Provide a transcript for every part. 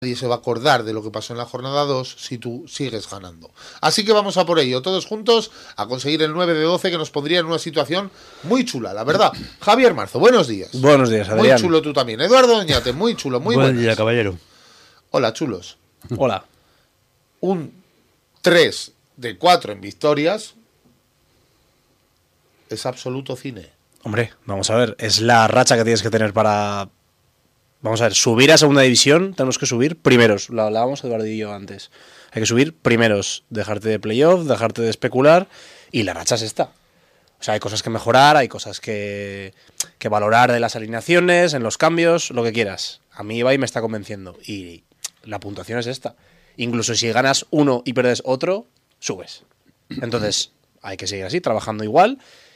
Nadie se va a acordar de lo que pasó en la jornada 2 si tú sigues ganando. Así que vamos a por ello, todos juntos, a conseguir el 9 de 12 que nos pondría en una situación muy chula, la verdad. Javier Marzo, buenos días. Buenos días, Adrián. Muy chulo tú también. Eduardo Doñate, muy chulo, muy Buen buenas. día, caballero. Hola, chulos. Hola. Un 3 de 4 en victorias es absoluto cine. Hombre, vamos a ver, es la racha que tienes que tener para... Vamos a ver, subir a segunda división, tenemos que subir primeros. Lo hablábamos Eduardo y yo antes. Hay que subir primeros, dejarte de playoff, dejarte de especular, y la racha es esta. O sea, hay cosas que mejorar, hay cosas que valorar de las alineaciones, en los cambios, lo que quieras. A mí Ibai me está convenciendo, y la puntuación es esta. Incluso si ganas uno y pierdes otro, subes. Entonces, hay que seguir así, trabajando igual,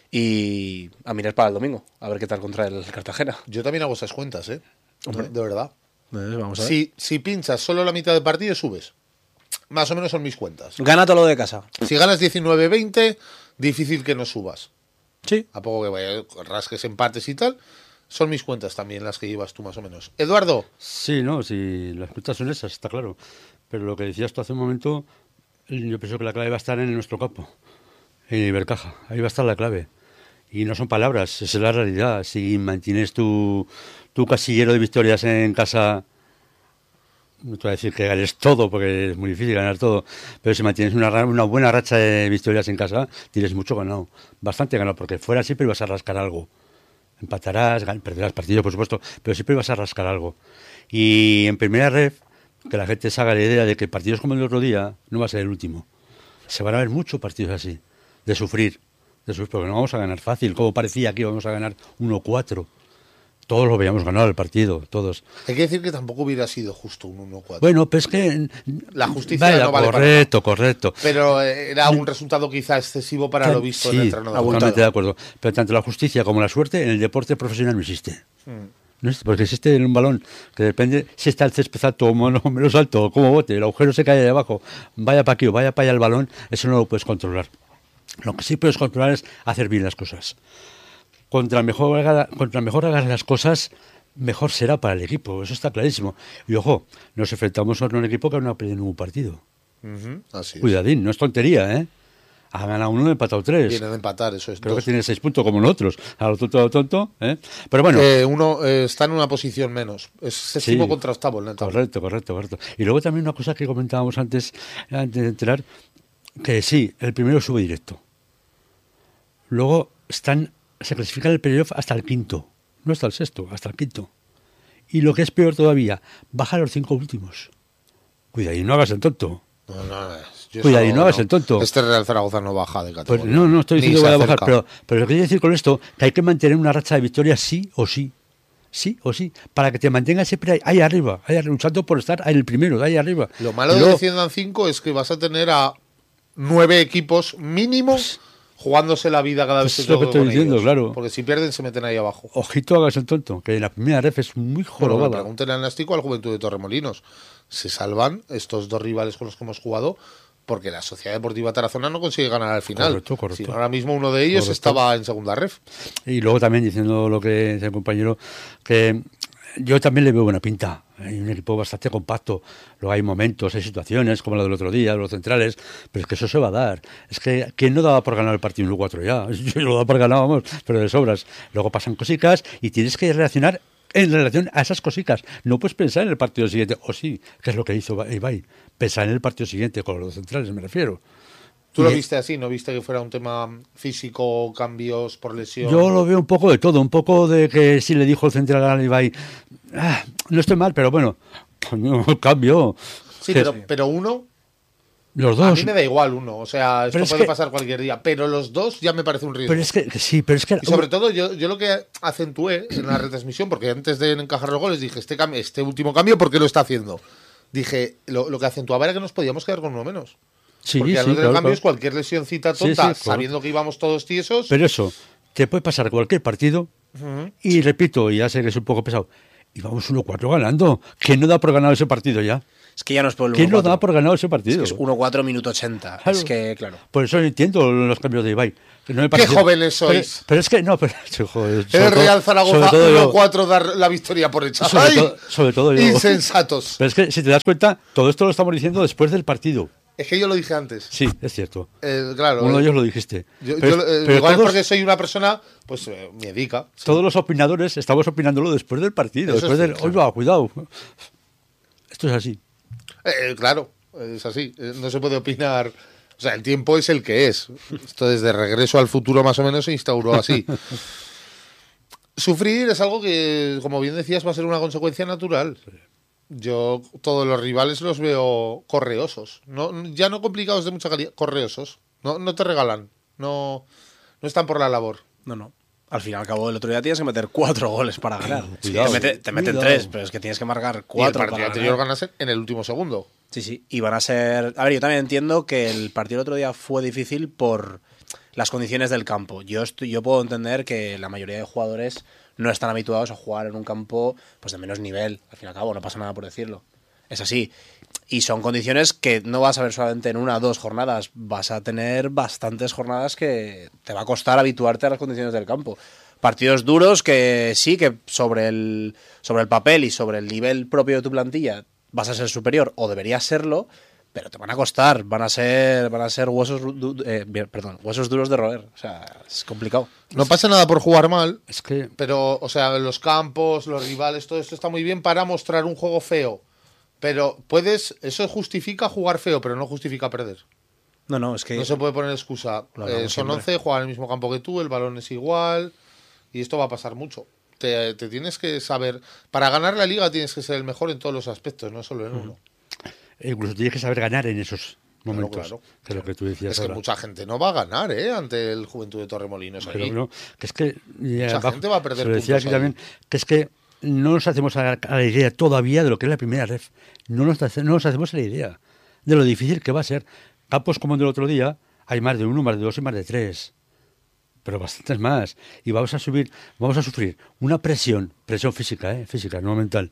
y a mirar para el domingo, a ver qué tal contra el Cartagena. Yo también hago esas cuentas, ¿eh? Hombre. De verdad. Vamos a ver. Si pinchas solo la mitad de partido, subes. Más o menos son mis cuentas. Gana todo lo de casa. Si ganas 19-20, difícil que no subas. Sí. A poco que vaya, rasques empates y tal. Son mis cuentas también las que llevas tú más o menos. Eduardo. Sí, no, sí, las cuentas son esas, está claro. Pero lo que decías tú hace un momento, yo pienso que la clave va a estar en nuestro campo, en Ibercaja. Ahí va a estar la clave. Y no son palabras, esa es la realidad. Si mantienes tu casillero de victorias en casa, no te voy a decir que ganes todo, porque es muy difícil ganar todo, pero si mantienes una buena racha de victorias en casa, tienes mucho ganado, bastante ganado, porque fuera siempre vas a rascar algo. Empatarás, perderás partidos, por supuesto, pero siempre vas a rascar algo. Y en primera ref, que la gente se haga la idea de que partidos como el otro día no va a ser el último. Se van a ver muchos partidos así, de sufrir, porque no vamos a ganar fácil, como parecía que íbamos a ganar 1-4. Todos lo habíamos ganado el partido, todos. Hay que decir que tampoco hubiera sido justo un 1-4. Bueno, pues es que... La justicia no vale correcto, para nada. correcto. Pero era un resultado quizá excesivo para lo visto en el entrenador. Totalmente de acuerdo. Pero tanto la justicia como la suerte en el deporte profesional no existe. No existe, porque existe en un balón que depende si está el césped alto o menos alto, o cómo bote, el agujero se cae de abajo, vaya para aquí o vaya para allá el balón, eso no lo puedes controlar. Lo que sí puedes controlar es hacer bien las cosas. Contra mejor hagas las cosas, mejor será para el equipo, eso está clarísimo. Y ojo, nos enfrentamos a un equipo que no ha perdido ningún partido. Así es. Cuidadín, no es tontería, ¿eh? Ha ganado uno y empatado 3. Viene de empatar, eso es. Creo que tiene 6 puntos como nosotros. A lo tonto, ¿eh? Pero bueno. Uno está en una posición menos. Es séptimo contra octavo. Correcto. Y luego también una cosa que comentábamos antes de entrar, que sí, el primero sube directo. Luego se clasifica el playoff hasta el quinto. No hasta el sexto, hasta el quinto. Y lo que es peor todavía, baja a los 5 últimos. Cuidado y no hagas el tonto. Cuidado y no hagas el tonto. Este Real Zaragoza no baja de categoría. Pues no estoy diciendo que vaya a bajar, pero lo que quiero decir con esto, que hay que mantener una racha de victorias sí o sí. Sí o sí, para que te mantengas siempre ahí arriba, luchando por estar en el primero, ahí arriba. Lo malo de que desciendan 5 es que vas a tener a 9 equipos mínimos jugándose la vida cada vez que lo que estoy diciendo, claro. Porque si pierden se meten ahí abajo. Ojito, hagas el tonto, que en la primera ref es muy jorobada. Bueno, pregúntenle al Nástico al Juventud de Torremolinos. Se salvan estos dos rivales con los que hemos jugado porque la Sociedad Deportiva Tarazona no consigue ganar al final. Correcto. Si ahora mismo uno de ellos estaba en segunda ref. Y luego también diciendo lo que dice el compañero, que yo también le veo buena pinta. Hay un equipo bastante compacto. Luego hay momentos, hay situaciones como la del otro día, los centrales, pero es que eso se va a dar. Es que ¿quién no daba por ganar el partido 1-4 ya? Yo lo daba por ganar, vamos, pero de sobras. Luego pasan cositas y tienes que reaccionar en relación a esas cositas. No puedes pensar en el partido siguiente, o sí, que es lo que hizo Ibai. Pensar en el partido siguiente con los centrales, me refiero. ¿Tú lo viste así? ¿No viste que fuera un tema físico, cambios por lesión? Yo lo veo un poco de todo, un poco de que sí le dijo el central a Ibai, no estoy mal, pero bueno, cambio. Sí, pero uno... Los dos. A mí me da igual uno, o sea, esto puede pasar cualquier día, pero los dos ya me parece un riesgo. Pero es que... Y sobre todo yo lo que acentué en la retransmisión, porque antes de encajar los goles dije, este último cambio, ¿por qué lo está haciendo? Dije, lo que acentuaba era que nos podíamos quedar con uno menos. Sí, porque al otro cambio es claro. cualquier lesioncita tonta, sabiendo que íbamos todos tiesos. Pero eso, te puede pasar cualquier partido, y repito, ya sé que es un poco pesado, y vamos 1-4 ganando, que no da por ganado ese partido ya. Es que ya no es por el 1-4. ¿Quién lo da por ganado ese Es partido? que es 1-4, minuto 80. Claro. Es que, claro. Por eso no entiendo los cambios de Ibai. Que no me ¡Qué parece- jóvenes sois! Pero es que, no, pero, joder, El Real Zaragoza sobre todo yo. 1-4 dar la victoria por hecha. Sobre ¡Ay! sobre todo yo. Insensatos. Pero es que, si te das cuenta, todo esto lo estamos diciendo después del partido. Es que yo lo dije antes. Sí, es cierto. Claro. Uno de ellos lo dijiste. Yo, Pero- pero igual es todos, porque soy una persona, pues, miedica. Sí. todos los opinadores estamos opinándolo después del partido. Eso Después es del. cierto. Oiga, cuidado. Esto es así. Claro, es así. No se puede opinar. O sea, el tiempo es el que es. Esto desde Regreso al Futuro más o menos se instauró así. Sufrir es algo que, como bien decías, va a ser una consecuencia natural. Yo todos los rivales los veo correosos. Ya no complicados de mucha calidad, correosos. No te regalan. No están por la labor. No. Al fin y al cabo, el otro día tienes que meter 4 goles para ganar. Cuidado, te meten cuidado. 3, pero es que tienes que marcar Y el 4 partido para anterior ganar. ganase en el último segundo. Sí. Y van a ser... A ver, yo también entiendo que el partido el otro día fue difícil por las condiciones del campo. Yo puedo entender que la mayoría de jugadores no están habituados a jugar en un campo pues de menos nivel. Al fin y al cabo, no pasa nada por decirlo. Es así. Y son condiciones que no vas a ver solamente en 1 o 2 jornadas. Vas a tener bastantes jornadas que te va a costar habituarte a las condiciones del campo. Partidos duros que sí, que sobre el papel y sobre el nivel propio de tu plantilla vas a ser superior o deberías serlo, pero te van a costar, van a ser huesos duros de roer. O sea, es complicado. No pasa nada por jugar mal, Es que. pero, o sea, los campos, los rivales, todo esto está muy bien para mostrar un juego feo. Pero eso justifica jugar feo, pero no justifica perder. No, es que... No se puede poner excusa. Lo hablamos Son siempre. 11, juegan en el mismo campo que tú, el balón es igual, y esto va a pasar mucho. Te tienes que saber, para ganar la liga tienes que ser el mejor en todos los aspectos, no solo en uno. Incluso tienes que saber ganar en esos momentos. Claro. Que es lo que tú decías Es que ahora. mucha gente no va a ganar, ante el Juventud de Torremolinos. Pero aquí. no, que es que Mucha gente va a perder se lo decía puntos aquí ahí. también, que es que no nos hacemos a la idea todavía de lo que es la primera ref. No nos hacemos a la idea de lo difícil que va a ser. Campos como el del otro día, hay más de 1, más de 2 y más de 3. Pero bastantes más. Y vamos a sufrir una presión física, física, no mental,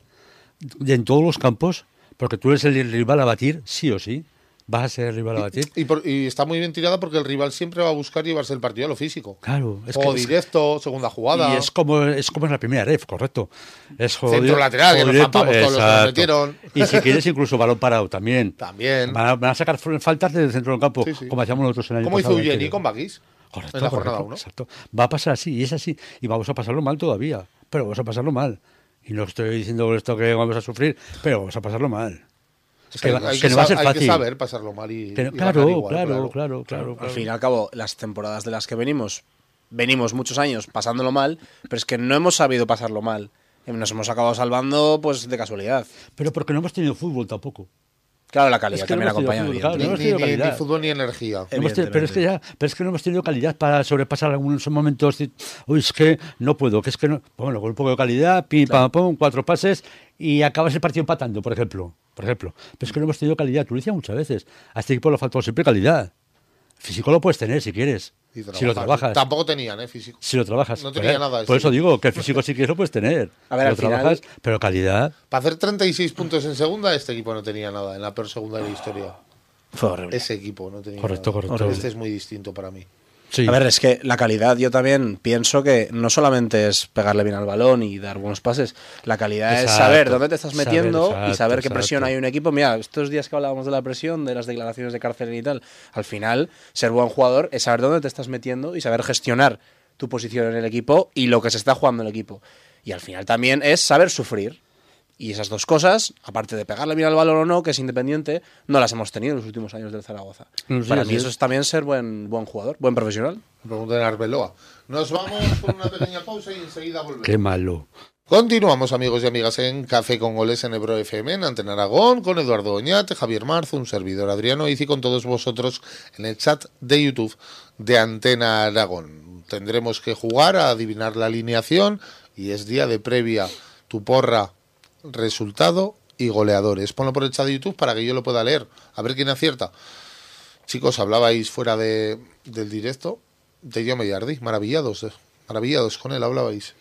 en todos los campos, porque tú eres el rival a batir, sí o sí. Vas a ser el rival a batir. Y está muy bien tirada porque el rival siempre va a buscar llevarse el partido a lo físico. Claro, es Juego que directo, segunda jugada. y es como en la primera ref, correcto. Es juego Centro lateral, que juego nos directo, zampamos todos los que nos exacto. metieron. Y si quieres, incluso balón parado también. También. Van a sacar faltas desde el centro del campo, Sí, sí. como hacíamos nosotros en el año Como hizo pasado. Eugeni con Bakis. Correcto, en la jornada correcto, 1. exacto. Va a pasar así, y es así. Y vamos a pasarlo mal todavía, pero vamos a pasarlo mal. Y no estoy diciendo esto que vamos a sufrir, pero vamos a pasarlo mal. Es que, Hay que no va a ser hay que fácil. saber pasarlo mal y Que no- y claro, ganar igual, claro. Al fin y al cabo, las temporadas de las que venimos muchos años pasándolo mal, pero es que no hemos sabido pasarlo mal. Nos hemos acabado salvando pues de casualidad. Pero porque no hemos tenido fútbol tampoco. Claro, la calidad Es que no también hemos tenido acompaña. fútbol, claro, Ni, no hemos ni- tenido ni- ni calidad. fútbol ni energía. No hemos tenido- Evidentemente. pero es que no hemos tenido calidad para sobrepasar algunos momentos. Uy, es que no puedo, que es que no. Bueno, con un poco de calidad, pim, pam, pum, 4 pases y acabas el partido empatando, por ejemplo. Pero es que no hemos tenido calidad. Tú lo decías muchas veces. A este equipo le ha faltado siempre calidad. Físico lo puedes tener si quieres. Y Si lo trabajas. Tampoco tenían, físico. Si lo trabajas. No tenía nada, Por sí. eso digo que el físico sí que lo puedes tener. A ver, Si al lo final- trabajas, pero calidad. Para hacer 36 puntos en segunda, este equipo no tenía nada. En la peor segunda de la historia. Fue horrible. Ese equipo no tenía Correcto, nada. correcto. Este es muy distinto para mí. Sí. A ver, es que la calidad yo también pienso que no solamente es pegarle bien al balón y dar buenos pases, la calidad es Exacto. saber dónde te estás Saber, metiendo y exacto, saber qué presión exacto. hay en un equipo. Mira, estos días que hablábamos de la presión, de las declaraciones de cárcel y tal, al final ser buen jugador es saber dónde te estás metiendo y saber gestionar tu posición en el equipo y lo que se está jugando en el equipo. Y al final también es saber sufrir. Y esas dos cosas, aparte de pegarle bien al balón o no, que es independiente, no las hemos tenido en los últimos años del Zaragoza. Sí, Para sí. mí eso es también ser buen jugador, buen profesional. Me preguntan en Arbeloa. Nos vamos con una pequeña pausa y enseguida volvemos. Qué malo. Continuamos, amigos y amigas, en Café con Goles en Ebro FM, en Antena Aragón, con Eduardo Oñate, Javier Marzo, un servidor Adriano Iz y con todos vosotros en el chat de YouTube de Antena Aragón. Tendremos que jugar a adivinar la alineación y es día de previa. Tu porra, resultado y goleadores. Ponlo por el chat de YouTube para que yo lo pueda leer, a ver quién acierta. Chicos, hablabais fuera del directo de Yo Mellardi, maravillados con él hablabais.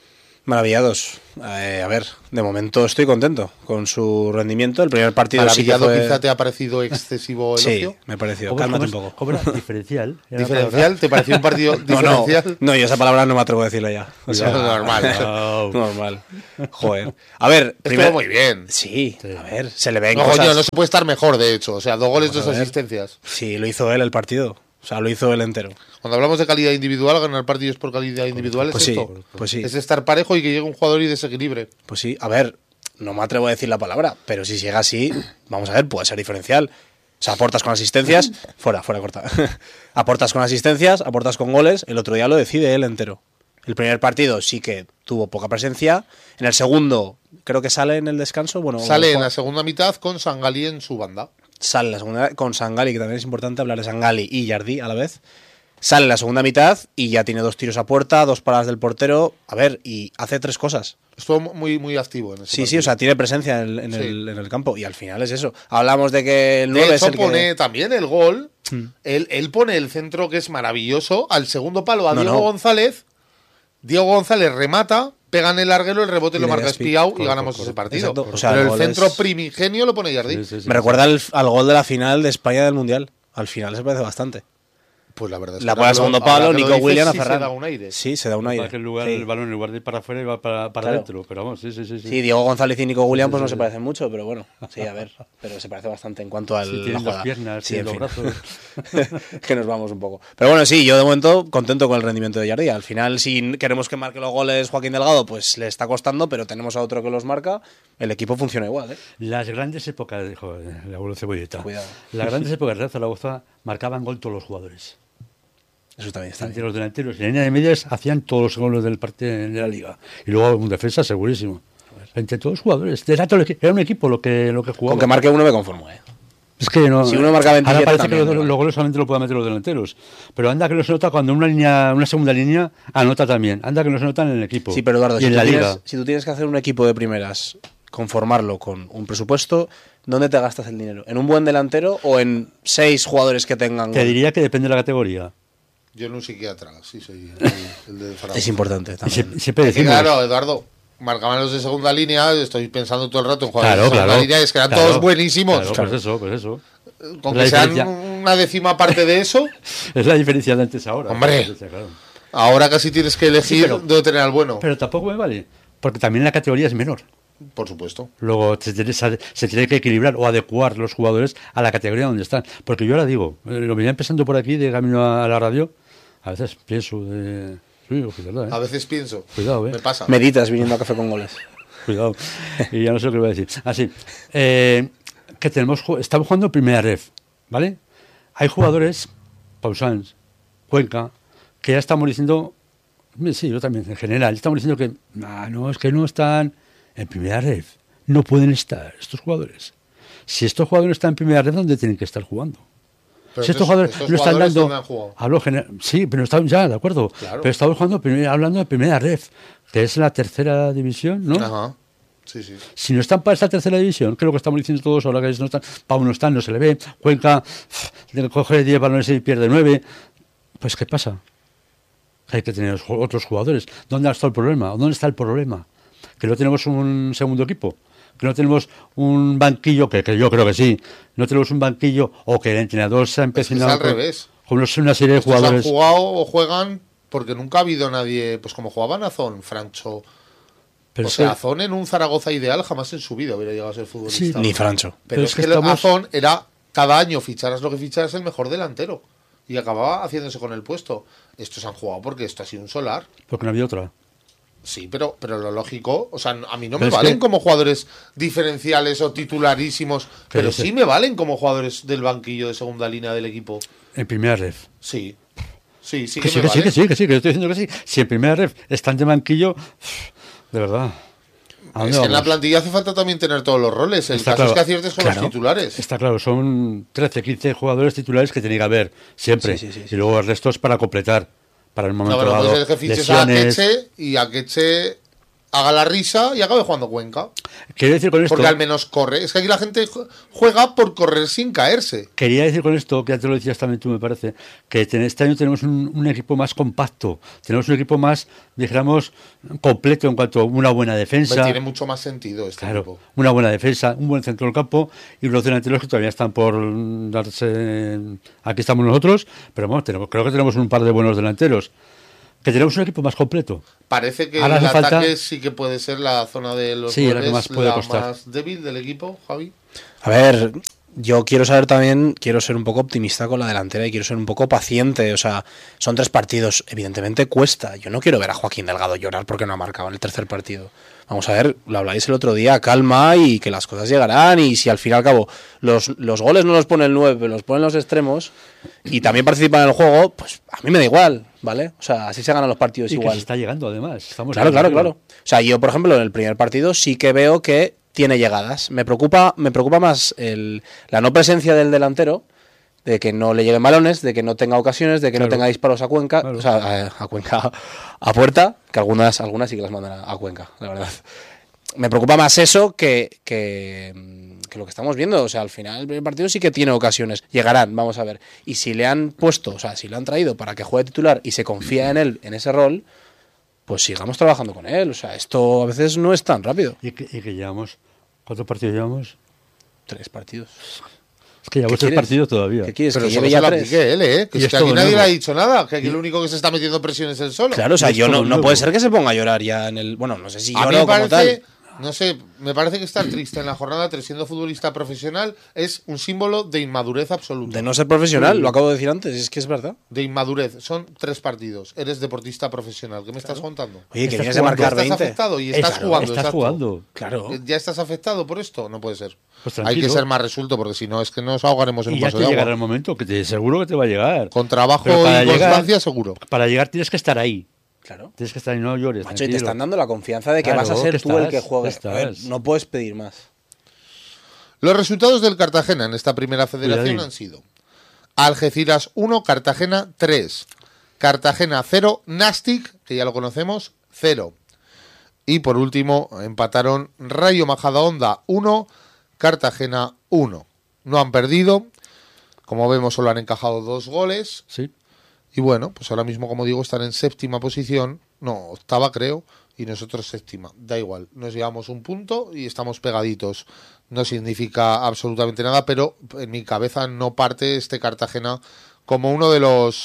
Maravillados. A ver, de momento estoy contento con su rendimiento. El primer partido sí que Maravillado, fue... quizá te ha parecido excesivo Sí, elogio. me pareció. ¿Cómo, Cálmate cómo un es? poco. ¿Cómo era? Diferencial. Era la ¿Diferencial? ¿Te pareció un partido diferencial? No, yo esa palabra no me atrevo a decirla ya. O sea, Normal. normal. Joder. A ver, Estuvo muy bien. Sí, a ver, se le ven No, cosas... coño, no se puede estar mejor, de hecho. O sea, 2 goles, 2 a ver. asistencias. Sí, lo hizo él el partido. O sea, lo hizo él entero. Cuando hablamos de calidad individual, ganar partidos por calidad individual Pues es sí, esto. pues sí. Es estar parejo y que llegue un jugador y desequilibre. Pues sí, a ver, no me atrevo a decir la palabra, pero si llega así, vamos a ver, puede ser diferencial. O sea, aportas con asistencias, fuera, corta. Aportas con asistencias, aportas con goles, el otro día lo decide él entero. El primer partido sí que tuvo poca presencia, en el segundo creo que sale en el descanso, bueno, Sale en la segunda mitad con Sangali en su banda. sale en la segunda con Sangali, que también es importante hablar de Sangali y Jardí a la vez. Sale en la segunda mitad y ya tiene 2 tiros a puerta, 2 paradas del portero, a ver, y hace 3 cosas. Estuvo muy, muy activo en ese Sí, partido. o sea, tiene presencia en el campo y al final es eso. Hablamos de que el 9 De es hecho, el pone que... también el gol. Él pone el centro que es maravilloso al segundo palo a No, Diego no. González. Diego González remata, pega en el larguero, el rebote Y lo le marca da speed. Espiau y Correcto, ganamos ese partido. Exacto. O sea, Pero el el gol centro es- primigenio lo pone Jardí. Sí, sí, sí. Me recuerda al gol de la final de España del Mundial. Al final se parece bastante. Pues la verdad es La que pone al ahora segundo que lo- ahora palo, que lo Nico dices, Williams a sí Ferran. se da un aire. Sí, se da un Para aire. que el, lugar, Sí. el balón en lugar de ir para afuera iba para Claro. adentro. Pero vamos, sí. Sí, Diego González y Nico Williams pues sí, no sí. se parecen mucho, pero bueno, sí, a ver, pero se parece bastante en cuanto al Sí, la tienen dos jugada. piernas, Sí, tienen en dos fin. brazos. Que nos vamos un poco. Pero bueno, sí, yo de momento contento con el rendimiento de Jardí. Al final, si queremos que marque los goles Joaquín Delgado, pues le está costando, pero tenemos a otro que los marca, el equipo funciona igual, ¿eh? Las grandes épocas, joder, la abuelo Cebolleta. Cuidado. Las grandes épocas de Real Zaragoza marcaban gol todos los jugadores. Eso también está Entre bien. los delanteros y la línea de medias hacían todos los goles del partido de la liga. Y luego un defensa segurísimo. Entre todos los jugadores. Era un equipo lo que jugaba. Con que marque uno me conformo, ¿eh? Es que no, Si uno marca 27 ahora parece también, que ¿no? los goles solamente lo pueden meter los delanteros. Pero anda que no se nota cuando una segunda línea anota también. Anda que no se nota en el equipo. Sí, pero Eduardo, y en la liga. si tú tienes que hacer un equipo de primeras, conformarlo con un presupuesto, ¿dónde te gastas el dinero? ¿En un buen delantero o en 6 jugadores que tengan Te gol? diría que depende de la categoría. Yo en un psiquiatra, sí soy el de Zaragoza. Es importante Y también. siempre Es que, decimos, claro, Eduardo, marcaban los de segunda línea, estoy pensando todo el rato en jugadores claro, de segunda claro, línea, y es que eran claro, todos buenísimos. Claro, pues eso. Con La que sean diferencia- una décima parte de eso, Es la diferencia de antes a ahora. Hombre. Claro. ahora casi tienes que elegir Sí, pero- dónde tener al bueno. Pero tampoco me vale, porque también la categoría es menor. Por supuesto. Luego se tiene que equilibrar o adecuar los jugadores a la categoría donde están. Porque yo ahora digo, lo venía empezando por aquí de camino a la radio, a veces pienso de... Sí, cuidado, A veces pienso, Cuidado, me pasa. Meditas viniendo a Café con Goles. Cuidado. Y ya no sé lo que voy a decir. Así, que estamos jugando en primera ref, ¿vale? Hay jugadores, Pausans, Cuenca, que ya estamos diciendo, sí, yo también, en general, estamos diciendo que no, es que no están en primera ref. No pueden estar estos jugadores. Si estos jugadores están en primera ref, ¿dónde tienen que estar jugando? Pero Si estos jugadores no están jugadores dando... ¿dónde han jugado? Hablo sí, pero estamos ya, de acuerdo. Claro. Pero estamos jugando, hablando de primera ref, que es la tercera división, ¿no? Ajá. Sí, sí. Si no están para esta tercera división, que es lo que estamos diciendo todos ahora, que no están, Pau no están, no se le ve, Cuenca coge 10 balones y pierde 9, pues ¿qué pasa? Hay que tener otros jugadores. ¿Dónde está el problema? ¿Dónde está el problema? Que no tenemos un segundo equipo, que no tenemos un banquillo, que yo creo que sí, no tenemos un banquillo, o que el entrenador se ha Es que es empecinado al revés. con una serie de Estos han jugadores. jugado o juegan porque nunca ha habido nadie, pues como jugaban Azón, Francho. Pero O es sea, que- Azón en un Zaragoza ideal jamás en su vida hubiera llegado a ser futbolista. Sí, Ni Francho. Pero es que Azón era, cada año ficharas lo que ficharas, el mejor delantero. Y acababa haciéndose con el puesto. Estos han jugado porque esto ha sido un solar. porque no había otra. Sí, pero lo lógico, o sea, a mí no Pero me es valen que- como jugadores diferenciales o titularísimos, pero es que- sí me valen como jugadores del banquillo de segunda línea del equipo. En primera ref. Sí. Sí, sí Que que sí, me que sí, valen. que sí, que sí, que yo estoy diciendo que sí. Si en primera ref están de banquillo, de verdad. ¿a dónde Es que en la vamos? plantilla hace falta también tener todos los roles. El Está caso claro. es que aciertes con Claro. los titulares. Está claro, son 13, 15 jugadores titulares que tiene que haber siempre. Sí, sí, sí, y sí. luego el resto es para completar, para el No, momento pero dado. puede ser que fiches a lesiones. Akeche y Akeche haga la risa y acabe jugando Cuenca. Quería decir con esto... Porque al menos corre. Es que aquí la gente juega por correr sin caerse. Quería decir con esto, que ya te lo decías también tú, me parece, que este año tenemos un equipo más compacto. Tenemos un equipo más, dijéramos, completo en cuanto a una buena defensa. Tiene mucho más sentido este equipo. Una buena defensa, un buen centro del campo y los delanteros que todavía están por darse... Aquí estamos nosotros, pero bueno, creo que tenemos un par de buenos delanteros. Que tenemos un equipo más completo. Parece que ahora el hace ataque falta... sí que puede ser la zona de los sí, goles, la que más puede costar. Más débil del equipo, Javi. A ver, yo quiero saber también, quiero ser un poco optimista con la delantera y quiero ser un poco paciente. O sea, son 3 partidos, evidentemente cuesta. Yo no quiero ver a Joaquín Delgado llorar porque no ha marcado en el tercer partido. Vamos a ver, lo habláis el otro día, calma y que las cosas llegarán. Y si al fin y al cabo los goles no los pone el 9, los ponen los extremos y también participan en el juego, pues a mí me da igual, ¿vale? O sea, así se ganan los partidos y igual. Que se está llegando además. Claro. O sea, yo, por ejemplo, en el primer partido sí que veo que tiene llegadas. Me preocupa más la no presencia del delantero, de que no le lleguen balones, de que no tenga ocasiones, de que no tenga disparos a Cuenca, o sea, a Cuenca, a puerta, que algunas sí que las mandan a Cuenca, la verdad. Me preocupa más eso que lo que estamos viendo. O sea, al final el primer partido sí que tiene ocasiones. Llegarán, vamos a ver. Y si le han puesto, o sea, si le han traído para que juegue titular y se confía en él, en ese rol, pues sigamos trabajando con él. O sea, esto a veces no es tan rápido. ¿Y que llevamos? ¿Cuántos partidos llevamos? 3 partidos. Es que llevamos 3 partidos todavía. ¿Qué quieres? Pero que solo lleve se ya lo 3. aplique él, ¿eh? Que Y es que aquí todo nadie nuevo. le ha dicho nada. Que aquí el único que se está metiendo presión es él solo. Claro, o sea, Y yo todo no nuevo. puede ser que se ponga a llorar ya en el... Bueno, no sé si A mí lloro me como tal. parece, no sé, me parece que estar triste en la jornada 3 siendo futbolista profesional es un símbolo de inmadurez absoluta. De no ser profesional, lo acabo de decir antes, es que es verdad. De inmadurez. Son 3 partidos. Eres deportista profesional. ¿Qué me estás contando? Oye, que Estás tienes de jugando, marcar Estás 20. afectado y estás Claro, jugando. Estás exacto. jugando. Claro. ¿Ya estás afectado por esto? No puede ser. Pues Hay tranquilo. que ser más resuelto porque si no es que nos ahogaremos en Y un ya vaso te de llegará agua. el momento, que seguro que te va a llegar. Con trabajo Pero y para llegar- constancia seguro. Para llegar tienes que estar ahí. Claro. Tienes que estar ahí, no llores. Macho, y te tranquilo. están dando la confianza de que Claro, vas a ser que tú el estás, que juegue. que A ver, estás. no puedes pedir más. Los resultados del Cartagena en esta primera federación Cuidadín. han sido Algeciras 1, Cartagena 3. Cartagena 0, Nastic, que ya lo conocemos, 0. Y por último empataron Rayo Majadahonda 1, Cartagena 1. No han perdido. Como vemos solo han encajado 2 goles. Sí. Y bueno, pues ahora mismo, como digo, están en séptima posición. No, octava creo. Y nosotros séptima. Da igual. Nos llevamos un punto y estamos pegaditos. No significa absolutamente nada, pero en mi cabeza no parte este Cartagena como uno de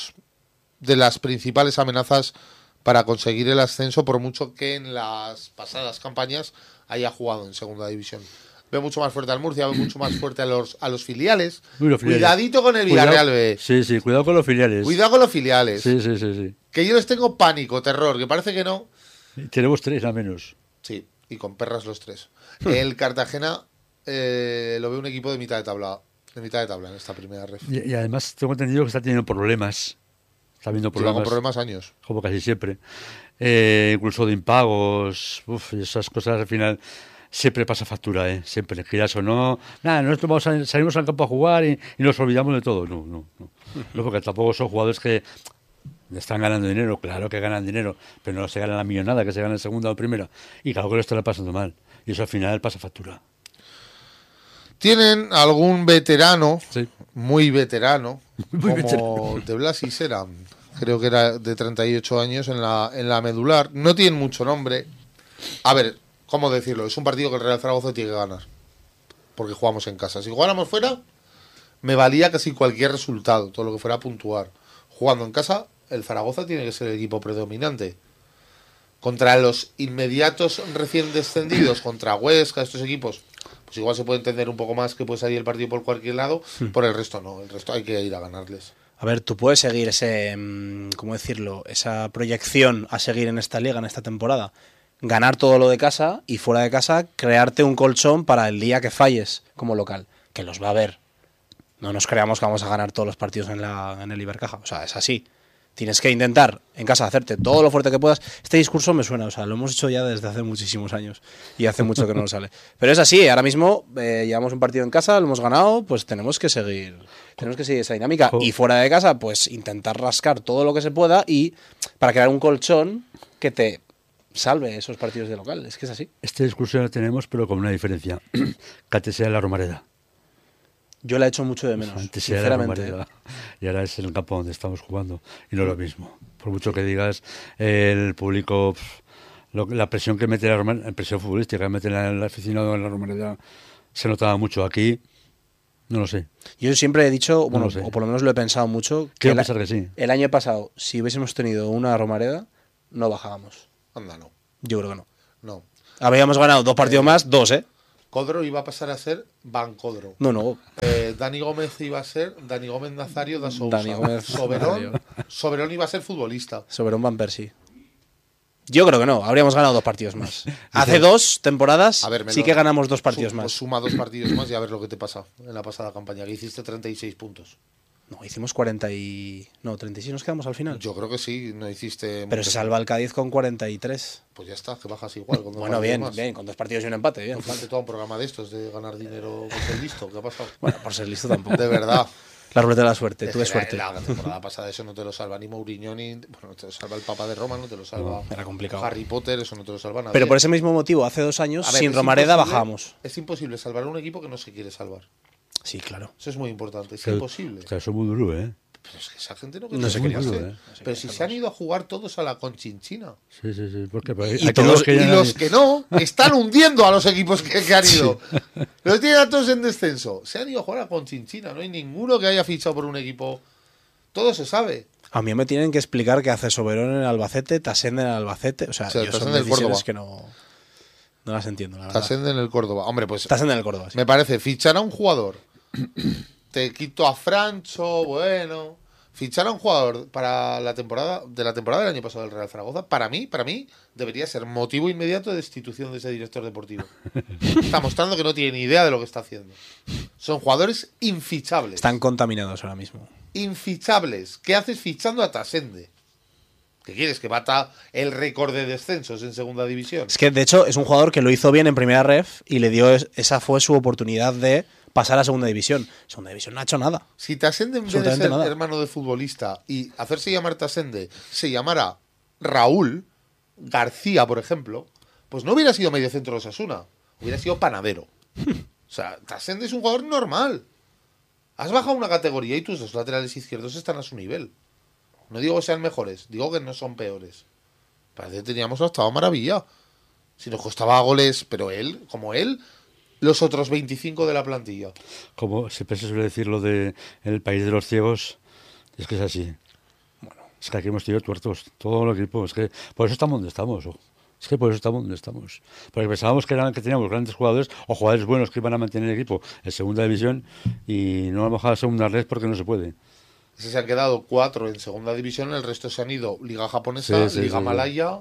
las principales amenazas para conseguir el ascenso, por mucho que en las pasadas campañas haya jugado en segunda división. Veo mucho más fuerte al Murcia, veo mucho más fuerte a los filiales. Uy, los filiales. Cuidadito con el Villarreal B. Sí, cuidado con los filiales. Cuidado con los filiales. Sí. Que yo les tengo pánico, terror, que parece que no. Tenemos 3 al menos. Sí, y con perras los 3. El Cartagena lo veo un equipo de mitad de tabla. De mitad de tabla en esta primera ref. Y además tengo entendido que está teniendo problemas. Está habiendo Lleva con problemas. problemas años. Como casi siempre. Incluso de impagos. Y esas cosas al final siempre pasa factura, ¿eh? Siempre, giras o no. Nada, nosotros salimos al campo a jugar y nos olvidamos de todo. No, porque tampoco son jugadores que están ganando dinero. Claro que ganan dinero, pero no se gana la millonada que se gana en segunda o primera. Y claro que lo están pasando mal. Y eso al final pasa factura. Tienen algún veterano, Sí. muy veterano, Muy como De Blas y Seram. Creo que era de 38 años en la medular. No tienen mucho nombre. A ver, ¿cómo decirlo? Es un partido que el Real Zaragoza tiene que ganar. Porque jugamos en casa. Si jugáramos fuera, me valía casi cualquier resultado, todo lo que fuera a puntuar. Jugando en casa, el Zaragoza tiene que ser el equipo predominante. Contra los inmediatos recién descendidos, contra Huesca, estos equipos, pues igual se puede entender un poco más que puede salir el partido por cualquier lado, por el resto no, el resto hay que ir a ganarles. A ver, tú puedes seguir ¿cómo decirlo? Esa proyección a seguir en esta liga, en esta temporada. Ganar todo lo de casa y fuera de casa crearte un colchón para el día que falles como local, que los va a haber. No nos creamos que vamos a ganar todos los partidos en el Ibercaja. O sea, es así. Tienes que intentar en casa hacerte todo lo fuerte que puedas. Este discurso me suena, o sea, lo hemos hecho ya desde hace muchísimos años y hace mucho que no nos sale. Pero es así, ahora mismo llevamos un partido en casa, lo hemos ganado, pues tenemos que seguir esa dinámica. Y fuera de casa, pues intentar rascar todo lo que se pueda y para crear un colchón que te salve esos partidos de local. Es que es así. Esta discusión la tenemos, pero con una diferencia. Que antes sea la Romareda. Yo la he hecho mucho de menos, Antes era la sinceramente. Romareda. Y ahora es el campo donde estamos jugando. Y no es lo mismo. Por mucho que digas, el público... la presión que mete la Romareda, la presión futbolística que mete el aficionado en la Romareda se notaba mucho. Aquí, no lo sé. Yo siempre he dicho, bueno, lo sé. o por lo menos lo he pensado mucho, Quiero el, pensar que sí. el año pasado, si hubiésemos tenido una Romareda, no bajábamos. Anda, no. Yo creo que no. No. Habríamos ganado 2 partidos más, 2, ¿eh? Codro iba a pasar a ser Bancodro. No. Dani Gómez iba a ser Dani Gómez Nazario da Sousa. Dani Gómez Soberón, Nazario. Soberón iba a ser futbolista. Sobre un Van Persie. Yo creo que no, habríamos ganado 2 partidos más. Hace 2 temporadas A ver, sí que ganamos 2 partidos Pues más. suma 2 partidos más y a ver lo que te pasa en la pasada campaña, que hiciste 36 puntos. No, hicimos 40 y... No, 36 nos quedamos al final. Yo creo que sí, no hiciste... Pero se salva el Cádiz con 43. Pues ya está, que bajas igual. Con 2 Bueno, partidos bien, más. bien, con 2 partidos y un empate, bien. No falta todo un programa de estos, de ganar dinero con ser listo. ¿Qué ha pasado? Bueno, por ser listo tampoco. De verdad. La ruleta de la suerte, Es tuve que suerte. La temporada pasada eso no te lo salva ni Mourinho, ni... Bueno, no te lo salva el Papa de Roma, no te lo salva Era complicado. Harry Potter, eso no te lo salva nadie. Pero por ese mismo motivo, hace 2 años, A ver, sin es Romareda imposible- bajamos. Es imposible salvar a un equipo que no se quiere salvar. Sí, claro. Eso es muy importante, es Pero- imposible. O sea, eso es muy duro, ¿eh? Pero es que esa gente no, No se quería quería salvarse. salvar, Pero si se han ido a jugar todos a la Conchinchina. Sí. Porque Y todos- Y los que no están hundiendo a los equipos que han ido. Los tienen a todos en descenso. Se han ido a jugar a Conchinchina. No hay ninguno que haya fichado por un equipo. Todo se sabe. A mí me tienen que explicar qué hace Soberón en el Albacete, Tasende en el Albacete. O sea, O sea, yo son Tasende en el decisiones Córdoba. que no las entiendo, la verdad. Tasende en el Córdoba. Hombre, pues Tasende en el Córdoba, sí. me parece fichar a un jugador. Te quito a Francho, bueno. Fichar a un jugador para la temporada del año pasado del Real Zaragoza, para mí, debería ser motivo inmediato de destitución de ese director deportivo. Está mostrando que no tiene ni idea de lo que está haciendo. Son jugadores infichables. Están contaminados ahora mismo. Infichables. ¿Qué haces fichando a Tasende? ¿Qué quieres? ¿Que bata el récord de descensos en segunda división? Es que, de hecho, es un jugador que lo hizo bien en primera ref y le dio esa fue su oportunidad de pasar a segunda división. Segunda división no ha hecho nada. Si Tasende, en vez de Absolutamente ser nada. hermano de futbolista y hacerse llamar Tasende, se llamara Raúl García, por ejemplo, pues no hubiera sido mediocentro de Osasuna, hubiera sido panadero. O sea, Tasende es un jugador normal. Has bajado una categoría y tus dos laterales izquierdos están a su nivel. No digo que sean mejores, digo que no son peores. Parece que teníamos una octava maravilla. Si nos costaba goles, pero él, como él, los otros 25 de la plantilla. Como siempre se suele decir lo de el país de los ciegos, es que es así. Bueno, es que aquí hemos tenido tuertos, todo el equipo. Es que por eso estamos donde estamos. Ojo. Es que por eso estamos donde estamos. Porque pensábamos que teníamos grandes jugadores o jugadores buenos que iban a mantener el equipo en segunda división y no hemos bajado a segunda red porque no se puede. Se han quedado 4 en segunda división, el resto se han ido Liga Japonesa, Sí, Liga sí. Malaya,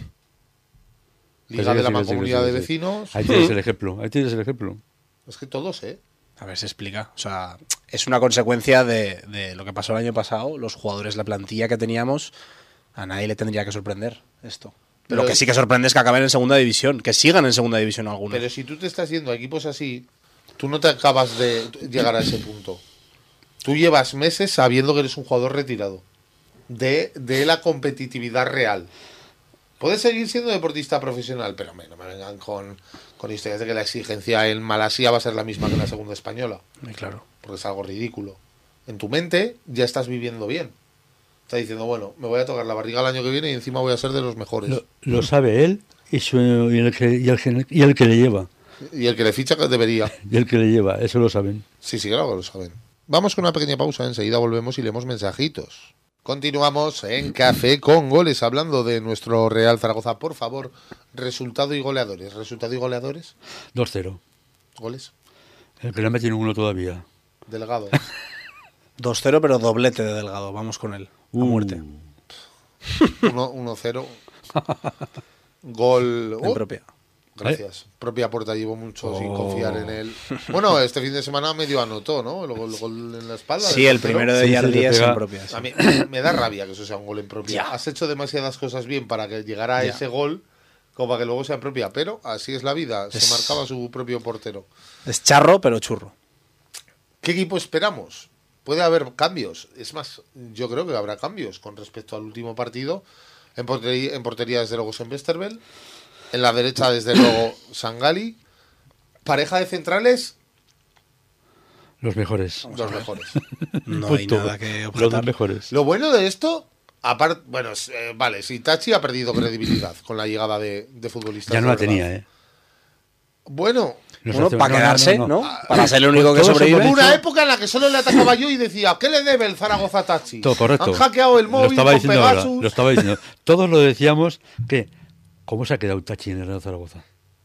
Liga Sí, de la sí, Mancomunidad sí, de sí. Vecinos. Ahí tienes el ejemplo, ahí tienes el ejemplo. Es que todos, ¿eh? A ver, se explica. O sea, es una consecuencia de lo que pasó el año pasado. Los jugadores, la plantilla que teníamos, a nadie le tendría que sorprender esto. Pero Lo que sí que sorprende es que acaben en segunda división, que sigan en segunda división algunos. Pero si tú te estás yendo a equipos así, tú no te acabas de llegar a ese punto. Tú llevas meses sabiendo que eres un jugador retirado de la competitividad real. Puedes seguir siendo deportista profesional, pero no me vengan con historias de que la exigencia en Malasia va a ser la misma que en la segunda española. Claro. Porque es algo ridículo. En tu mente ya estás viviendo bien. Estás diciendo, bueno, me voy a tocar la barriga el año que viene y encima voy a ser de los mejores. Lo sabe él y el que le lleva. Y el que le ficha que debería. Y el que le lleva, eso lo saben. Sí, claro que lo saben. Vamos con una pequeña pausa, enseguida volvemos y leemos mensajitos. Continuamos en Café con Goles, hablando de nuestro Real Zaragoza. Por favor, resultado y goleadores. ¿Resultado y goleadores? 2-0. Goles. El que no metido ninguno todavía. Delegado. 2-0, pero doblete de Delgado. Vamos con él. A muerte. 1-0. Gol. En propia. Gracias. Propia puerta, llevo mucho sin confiar en él. Bueno, este fin de semana medio anotó, ¿no? El gol en la espalda. Sí, del el 2-0. primero de Sí, Yardi se es pega. en propia. sí. A mí me da rabia que eso sea un gol en propia. Ya. Has hecho demasiadas cosas bien para que llegara a Ya. ese gol como para que luego sea en propia. Pero así es la vida. Se Es- marcaba su propio portero. Es charro, pero churro. ¿Qué equipo esperamos? Puede haber cambios. Es más, yo creo que habrá cambios con respecto al último partido. En portería, desde luego, Westerveld. En la derecha, desde luego, Sangali. Pareja de centrales, Los mejores. los mejores. No hay Punto. nada que Los objetar. dos mejores. Lo bueno de esto, aparte, bueno, vale, si Tachi ha perdido credibilidad con la llegada de futbolistas. Ya no de la verdad. tenía, ¿eh? Bueno, Nos Bueno, hace- para no, no, quedarse, no, ¿no? no. Para ser el único que Todos hemos sobrevive. dicho- una época en la que solo le atacaba yo y decía, ¿qué le debe el Zaragoza a Tachi? Todo correcto. Han hackeado el Lo móvil estaba con diciendo ahora, Pegasus. lo estaba diciendo. Todos lo decíamos que ¿cómo se ha quedado Tachi en el Real Zaragoza?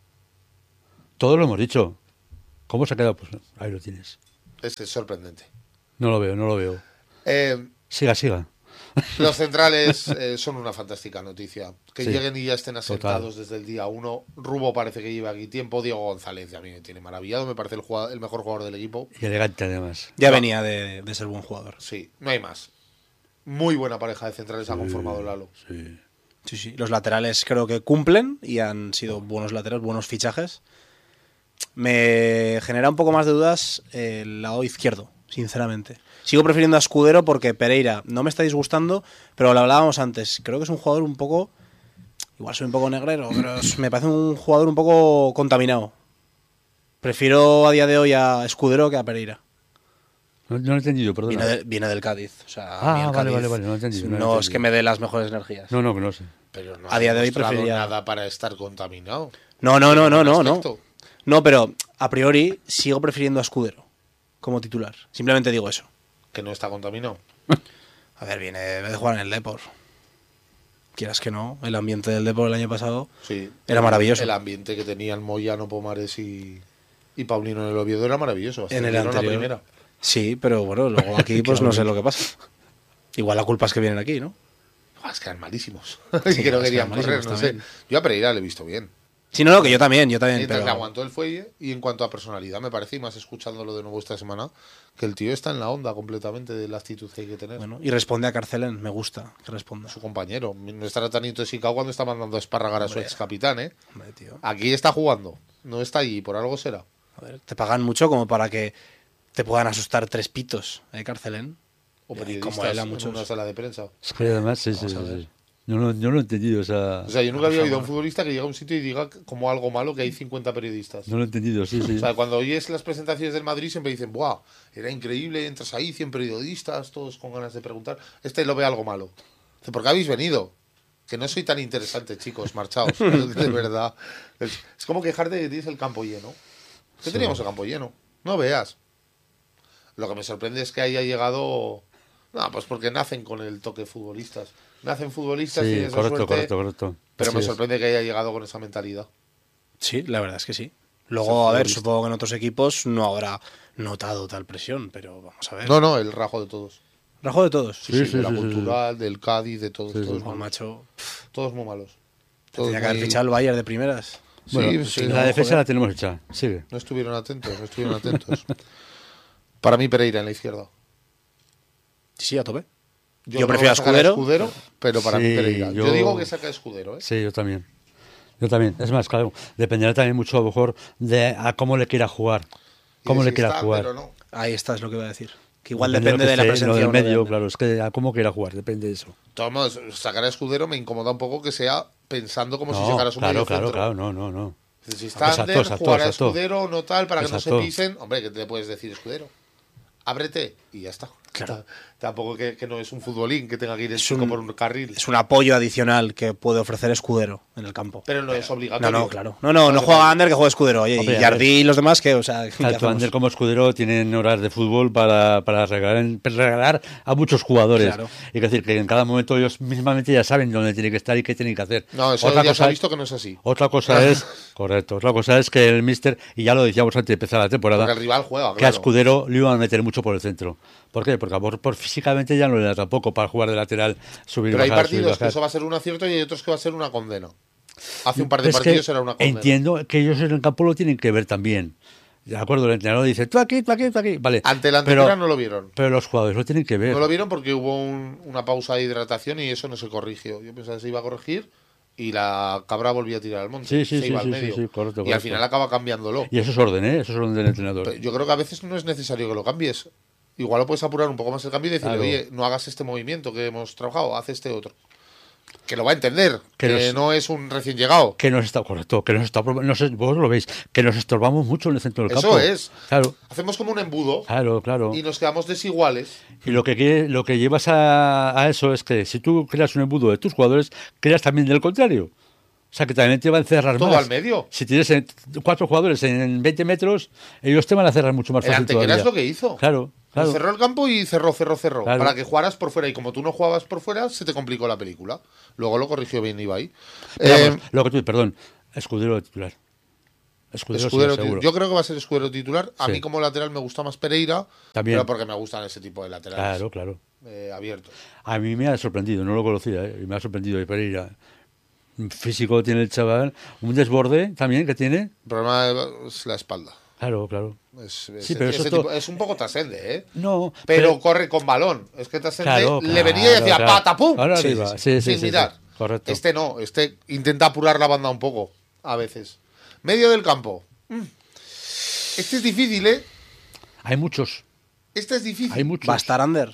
Todos lo hemos dicho. ¿Cómo se ha quedado? Pues ahí lo tienes. Es sorprendente. No lo veo. Siga. Los centrales son una fantástica noticia. Que Sí. lleguen y ya estén asentados desde el día 1. Rubo parece que lleva aquí tiempo. Diego González a mí me tiene maravillado. Me parece el mejor jugador del equipo. Y elegante además. Ya venía de ser buen jugador. Sí, no hay más. Muy buena pareja de centrales ha conformado Lalo. Sí. Sí, sí. Los laterales creo que cumplen y han sido buenos laterales, buenos fichajes. Me genera un poco más de dudas el lado izquierdo, sinceramente. Sigo prefiriendo a Escudero porque Pereira no me está disgustando, pero lo hablábamos antes. Creo que es un jugador un poco... Igual soy un poco negrero, pero me parece un jugador un poco contaminado. Prefiero a día de hoy a Escudero que a Pereira. No lo he entendido, perdona. Viene del Cádiz. O sea, a mí el vale, Cádiz no lo he entendido. no es que me dé las mejores energías. No, que no sé. Pero no A día de hoy demostrado preferiría- nada para estar contaminado. No. Aspecto. No, pero a priori sigo prefiriendo a Escudero como titular. Simplemente digo eso. Que no está contaminado. A ver, viene de jugar en el Depor. Quieras que no, el ambiente del Depor el año pasado Sí. era maravilloso. El ambiente que tenían Moyano, Pomares y Paulino en el Oviedo era maravilloso. En el Ascendieron a anterior. primera. Sí, pero bueno, luego aquí pues no sé lo que pasa. Igual la culpa es que vienen aquí, ¿no? Es que eran malísimos. Sí, que no es que querían eran correr, malísimos no sé. también. Yo a Pereira le he visto bien. Sí, no, que yo también, Mientras pero... le aguantó el fuelle y en cuanto a personalidad me parece, y más escuchándolo de nuevo esta semana, que el tío está en la onda completamente de la actitud que hay que tener. Bueno, y responde a Carcelén, me gusta que responda. Su compañero. No estará tan intoxicado cuando está mandando a esparragar a su ex capitán, ¿eh? Hombre, tío. Aquí está jugando. No está allí, por algo será. A ver, te pagan mucho como para que te puedan asustar 3 pitos, Carcelén. O Y periodistas como él a en muchos. una sala de prensa. Es que además, sí. No lo he entendido, o sea, O sea, yo nunca había oído a un futbolista que llega a un sitio y diga como algo malo que hay 50 periodistas. no lo he entendido, sí. O sea, cuando oyes las presentaciones del Madrid siempre dicen, ¡buah! Era increíble, entras ahí, 100 periodistas, todos con ganas de preguntar. Este lo ve algo malo. Dice, ¿por qué habéis venido? Que no soy tan interesante, chicos, marchaos. De verdad. Es como quejarte de que tienes el campo lleno. ¿Qué teníamos el campo lleno? No veas. Lo que me sorprende es que haya llegado... No, pues porque nacen con el toque futbolistas. Nacen futbolistas y Sí, esa correcto. Pero Así me es. sorprende que haya llegado con esa mentalidad. Sí, la verdad es que sí. Luego, Ese a ver, futbolista. supongo que en otros equipos no habrá notado tal presión, pero vamos a ver. No, el rajo de todos. Rajo de todos. Sí, Sí, de la sí, cultural, del Cádiz, de todos. Sí, sí. todos, Juan malos. Macho, Todos muy malos. Todos tenía que haber muy- fichado el Bayern de primeras. Bueno, Sí, la no, defensa joder. la tenemos hecha. Sigue. No estuvieron atentos. Para mí Pereira en la izquierda. Sí, a tope. Yo Yo prefiero a sacar Escudero. pero para mí Sí, Pereira. Yo yo- digo que saca a Escudero, ¿eh? Sí, yo también. Es más, claro, dependerá también mucho a lo mejor de a cómo le quiera jugar. Y Cómo de le si quiera está, jugar. pero no. Ahí está, es lo que iba a decir. Que igual Depende depende de la lo que esté, presencia. lo del o no de medio, Ander. claro, es que a cómo quiera jugar, depende de eso. De todos modos, sacar a Escudero me incomoda un poco que sea pensando como si No, sacaras un medio claro, centro. no. Si está Exacto, Ander, exacto, jugará exacto. Escudero, no tal, para que no Exacto. se pisen. Hombre, que te puedes decir Escudero. Ábrete y ya está. Claro. Tampoco que no es un futbolín que tenga que ir el Es chico un- por un carril. Es un apoyo adicional que puede ofrecer Escudero en el campo. Pero no es obligatorio. No, claro. No juega Ander, que juega Escudero. Oye, Hombre, y a Jardí ver. y los demás, que, o sea, ¿qué Tanto hacemos? Ander como Escudero tienen horas de fútbol para regalar a muchos jugadores. Claro. Es decir, que en cada momento ellos mismamente ya saben dónde tienen que estar y qué tienen que hacer. No, eso Otra ya se cosa ha es- visto que no es así. Otra cosa es, correcto, otra cosa es que el míster, y ya lo decíamos antes de empezar la temporada, Porque el rival juega, que a claro. Escudero le iban a meter mucho por el centro. ¿Por qué? Porque por físicamente ya no le da tampoco para jugar de lateral, subir y Pero hay bajar, subir y partidos que bajar. eso va a ser un acierto y hay otros que va a ser una condena. Hace un par de Es que partidos era una condena. entiendo que ellos en el campo lo tienen que ver también. De acuerdo, el entrenador dice, tú aquí, tú aquí, tú aquí. Vale. Ante la pero, antena no lo vieron. pero los jugadores lo tienen que ver. No lo vieron porque hubo una pausa de hidratación y eso no se corrigió. Yo pensaba que se iba a corregir y la cabra volvía a tirar al monte. Sí, se iba al sí, medio. sí, correcto, Y al correcto. final acaba cambiándolo. Y eso es orden, ¿eh? Eso es orden del entrenador. Pero yo creo que a veces no es necesario que lo cambies. Igual lo puedes apurar un poco más el cambio y decirle, Claro. oye, no hagas este movimiento que hemos trabajado, haz este otro. Que lo va a entender, que no es un recién llegado. Que nos está, correcto, que nos está, no sé, vos lo veis, que nos estorbamos mucho en el centro del campo. Eso es. Claro, Hacemos como un embudo claro. y nos quedamos desiguales. Y lo que llevas a eso es que si tú creas un embudo de tus jugadores, creas también del contrario. O sea, que también te va a encerrar Todo más. al medio. Si tienes 4 jugadores en 20 metros, ellos te van a cerrar mucho más El fácil Antequera todavía. es lo que hizo. Claro. Cerró el campo y cerró. Claro. Para que jugaras por fuera. Y como tú no jugabas por fuera, se te complicó la película. Luego lo corrigió bien Ibai. Pero vamos, perdón, Escudero de titular. Escudero seguro. Yo creo que va a ser Escudero titular. A Sí. mí como lateral me gusta más Pereira. También. Pero porque me gustan ese tipo de laterales. Claro. Abiertos. A mí me ha sorprendido, no lo conocía, y me ha sorprendido de Pereira. Un físico tiene el chaval, un desborde también que tiene. El problema es la espalda. Claro. Sí, pero ese eso tipo, es un poco Tasende, ¿eh? No, Pero corre con balón. Es que Tasende Claro, le venía y decía claro. pata, pum. Ahora Sí, arriba. sin Sí, mirar. correcto. Este no, este intenta apurar la banda un poco, a veces. Medio del campo. Este es difícil, ¿eh? Hay muchos, Este es difícil. hay muchos. ¿Va a estar Ander?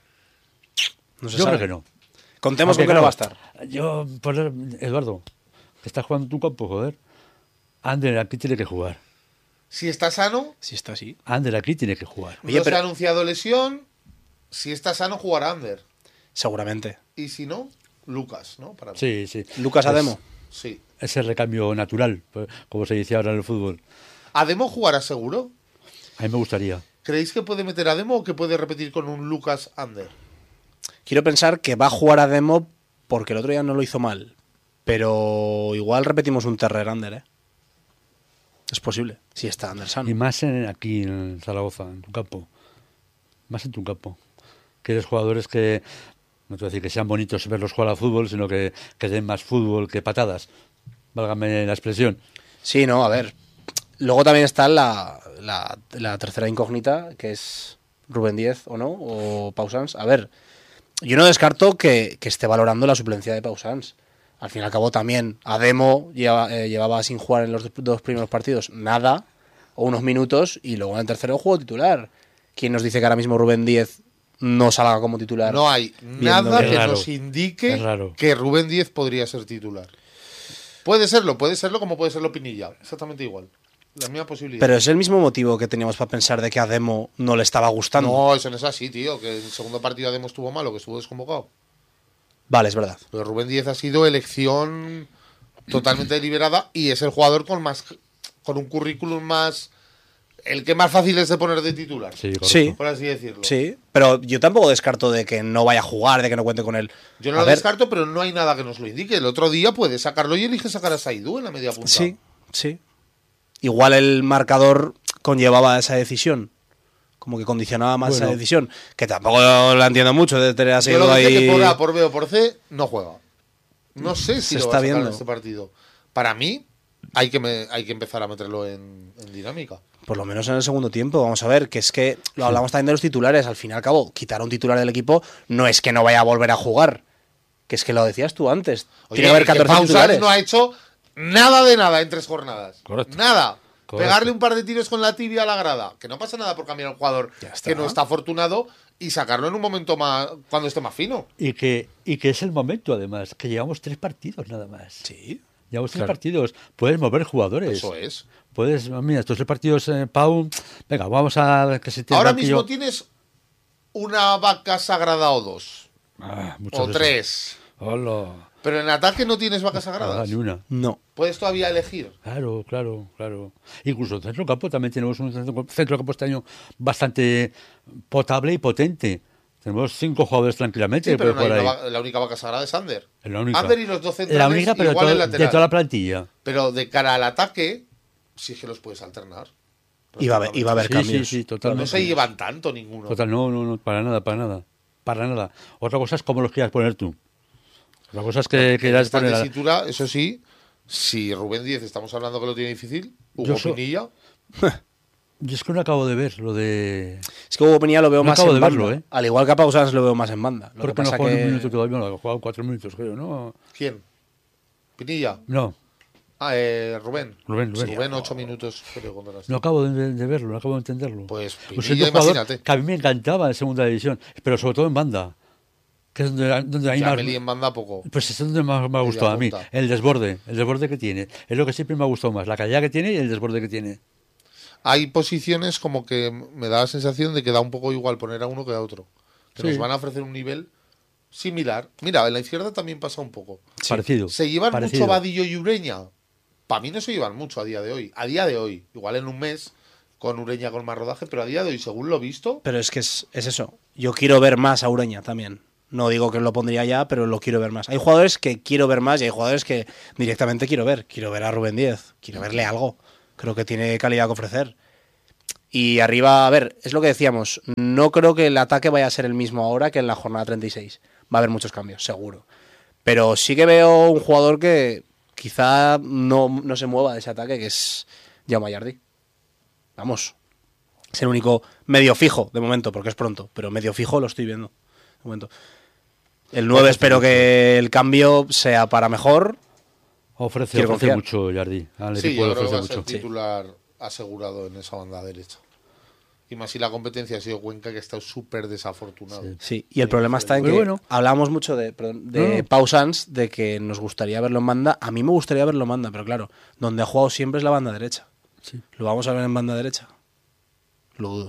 No se Yo sabe. creo que no. Contemos Aunque con que no va a claro, estar. Yo, pues, Eduardo, que estás jugando tu campo, joder. Ander aquí tiene que jugar. Si está sano, Si está así. Ander aquí tiene que jugar. Oye, no pero- se ha anunciado lesión. Si está sano, jugará Ander. Seguramente. Y si no, Lucas, ¿no? Para mí. Sí. Lucas Ademo. Sí. Es el recambio natural, pues, como se dice ahora en el fútbol. ¿Ademo jugará seguro? A mí me gustaría. ¿Creéis que puede meter a Ademo o que puede repetir con un Lucas Ander? Quiero pensar que va a jugar a Demo porque el otro día no lo hizo mal. Pero igual repetimos un Terrer Ander, ¿eh? Es posible. Si está Ander sano. Y más aquí en Zaragoza, en tu campo. Más en tu campo. Que eres jugadores que, no te voy a decir que sean bonitos verlos jugar al fútbol, sino que den más fútbol que patadas. Válgame la expresión. Sí, no, a ver. Luego también está la tercera incógnita, que es Rubén Díez o no, o Pausans. A ver, yo no descarto que esté valorando la suplencia de Pausans. Al fin y al cabo también Ademo llevaba sin jugar en los dos primeros partidos nada, o unos minutos, y luego en el tercero jugó titular. ¿Quién nos dice que ahora mismo Rubén Díez no salga como titular? No hay Viendo nada que- que raro. nos indique Es raro. que Rubén Díez podría ser titular. Puede serlo como puede serlo Pinilla. Exactamente igual. La misma posibilidad. Pero es el mismo motivo que teníamos para pensar de que a Demo no le estaba gustando. No, eso no es así, tío. Que el segundo partido Ademo estuvo malo, que estuvo desconvocado. Vale, es verdad. Pero Rubén Díez ha sido elección totalmente deliberada y es el jugador con un currículum más... El que más fácil es de poner de titular. Sí, correcto. Sí. Por así decirlo. Sí, pero yo tampoco descarto de que no vaya a jugar, de que no cuente con él. Yo no A lo ver, descarto, pero no hay nada que nos lo indique. El otro día puede sacarlo y elige sacar a Saidú en la media punta. Sí. Igual el marcador conllevaba esa decisión. Como que condicionaba más Bueno. esa decisión. Que tampoco la entiendo mucho de tener a Yo lo Seidu que sé ahí. que por A, por B o por C no juega. No sé si Se lo está va a sacar viendo. en este partido. Para mí, hay que empezar a meterlo en dinámica. Por lo menos en el segundo tiempo. Vamos a ver, que es que lo hablamos también de los titulares. Al fin y al cabo, quitar a un titular del equipo no es que no vaya a volver a jugar. Que es que lo decías tú antes. Oye, Tiene que haber y que 14 Pausas titulares. no ha hecho nada de nada en 3 jornadas. Correcto. Nada. Correcto. Pegarle un par de tiros con la tibia a la grada. Que no pasa nada por cambiar a un jugador Ya está. que no está afortunado y sacarlo en un momento más cuando esté más fino. Y que es el momento, además, que llevamos 3 partidos nada más. Sí. Llevamos 3 Claro. partidos. Puedes mover jugadores. Eso es. Puedes, mira, estos 3 partidos, Pau, venga, vamos a que se te Ahora banquillo. mismo tienes una vaca sagrada o 2. Muchas O veces. 3. Hola. Pero en ataque no tienes vacas Nada, sagradas. ni una. No. Puedes todavía elegir. Claro. Incluso en centro campo también tenemos un centro campo este año bastante potable y potente. Tenemos 5 jugadores tranquilamente. Sí, que pero no pueden hay jugar ahí. la única vaca sagrada es Ander. Es la única. Ander y los dos centrales La única, pero igual el de lateral. toda la plantilla. Pero de cara al ataque, sí que los puedes alternar. Iba a haber Sí, cambios. sí, totalmente. No se llevan tanto ninguno. Total, no, para nada. Otra cosa es cómo los quieras poner tú. Otra cosa es que En quieras esta poner... tesitura, eso sí, si Rubén Díez estamos hablando que lo tiene difícil, Hugo Pinilla, Yo es que no acabo de ver lo de... Es que Hugo Pinilla lo veo No más acabo en de banda. verlo, ¿eh? Al igual que a Pausans lo veo más en banda. Lo que Porque no pasa ha jugado que... un minuto todavía, no, ha jugado 4 minutos, creo, ¿no? ¿quién? Pinilla. No, Rubén. Rubén. Rubén 8 minutos, creo, cuando las- no acabo de verlo, no acabo de entenderlo. Pues Un Pinilla, centro jugador imagínate. que a mí me encantaba en segunda división, pero sobre todo en banda. que es donde hay más... Jameli en banda poco. Pues es donde más me ha gustado a mí. punta. El desborde que tiene. Es lo que siempre me ha gustado más, la calidad que tiene y el desborde que tiene. Hay posiciones como que me da la sensación de que da un poco igual poner a uno que a otro. Que Sí. nos van a ofrecer un nivel similar. Mira, en la izquierda también pasa un poco. Parecido. ¿Se llevan parecido. mucho Vadillo y Ureña? Para mí no se llevan mucho a día de hoy. A día de hoy. Igual en un mes con Ureña con más rodaje, pero a día de hoy, según lo visto, Pero es que es eso. Yo quiero ver más a Ureña también. No digo que lo pondría ya, pero lo quiero ver más. Hay jugadores que quiero ver más y hay jugadores que directamente quiero ver. Quiero ver a Rubén Díez. Quiero verle algo. Creo que tiene calidad que ofrecer. Y arriba, a ver, es lo que decíamos. No creo que el ataque vaya a ser el mismo ahora que en la jornada 36. Va a haber muchos cambios, seguro. Pero sí que veo un jugador que quizá no se mueva de ese ataque, que es Jaume Llardy. Vamos. Es el único medio fijo de momento, porque es pronto, pero medio fijo lo estoy viendo de momento. El 9 espero que el cambio sea para mejor. Ofrece Quiero confiar. mucho, Jardí. Al sí, equipo yo le creo que va ofrece a ser mucho. titular asegurado en esa banda derecha. Y más si la competencia ha sido Cuenca, que ha estado súper desafortunado. Sí. Sí, y el problema está en Pero que bueno. hablábamos mucho de No. Pau Sanz, de que nos gustaría verlo en banda. A mí me gustaría verlo en banda, pero claro, donde ha jugado siempre es la banda derecha. Sí. ¿Lo vamos a ver en banda derecha? Lo dudo.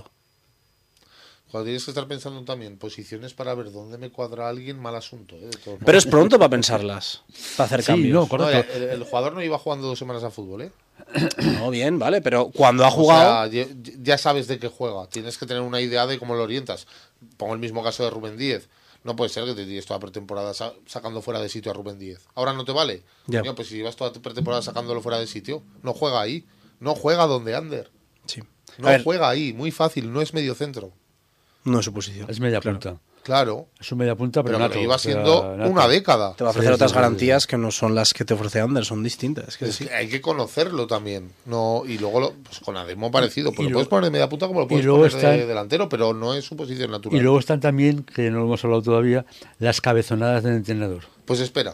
Cuando tienes que estar pensando también posiciones para ver dónde me cuadra alguien, mal asunto. De todos Pero es modos. pronto para pensarlas, para hacer Sí, cambios. no, No, correcto. el jugador no iba jugando 2 semanas a fútbol, ¿eh? No, bien, vale, pero cuando ha O jugado... sea, ya sabes de qué juega. Tienes que tener una idea de cómo lo orientas. Pongo el mismo caso de Rubén Díez. No puede ser que te tires toda pretemporada sacando fuera de sitio a Rubén Díez. Ahora no te vale. Ya. Coño, pues si llevas toda tu pretemporada sacándolo fuera de sitio, no juega ahí. No juega donde Ander. Sí. No A ver, juega ahí. Muy fácil. No es medio centro. no es su posición. Es media Claro. punta. Claro. Es un media punta, pero, Pero que nato, lo lleva o sea, siendo nato. una década. Te va a ofrecer Sí, otras sí, garantías que no son las que te ofrece Ander, son distintas. Es que Es sí. que hay que conocerlo también. No, y luego pues con Ademo parecido. Pues Y lo puedes luego- poner de media punta como lo puedes luego poner de están- delantero, pero no es su posición natural. Y luego están también, que no lo hemos hablado todavía, las cabezonadas del entrenador. Pues espera.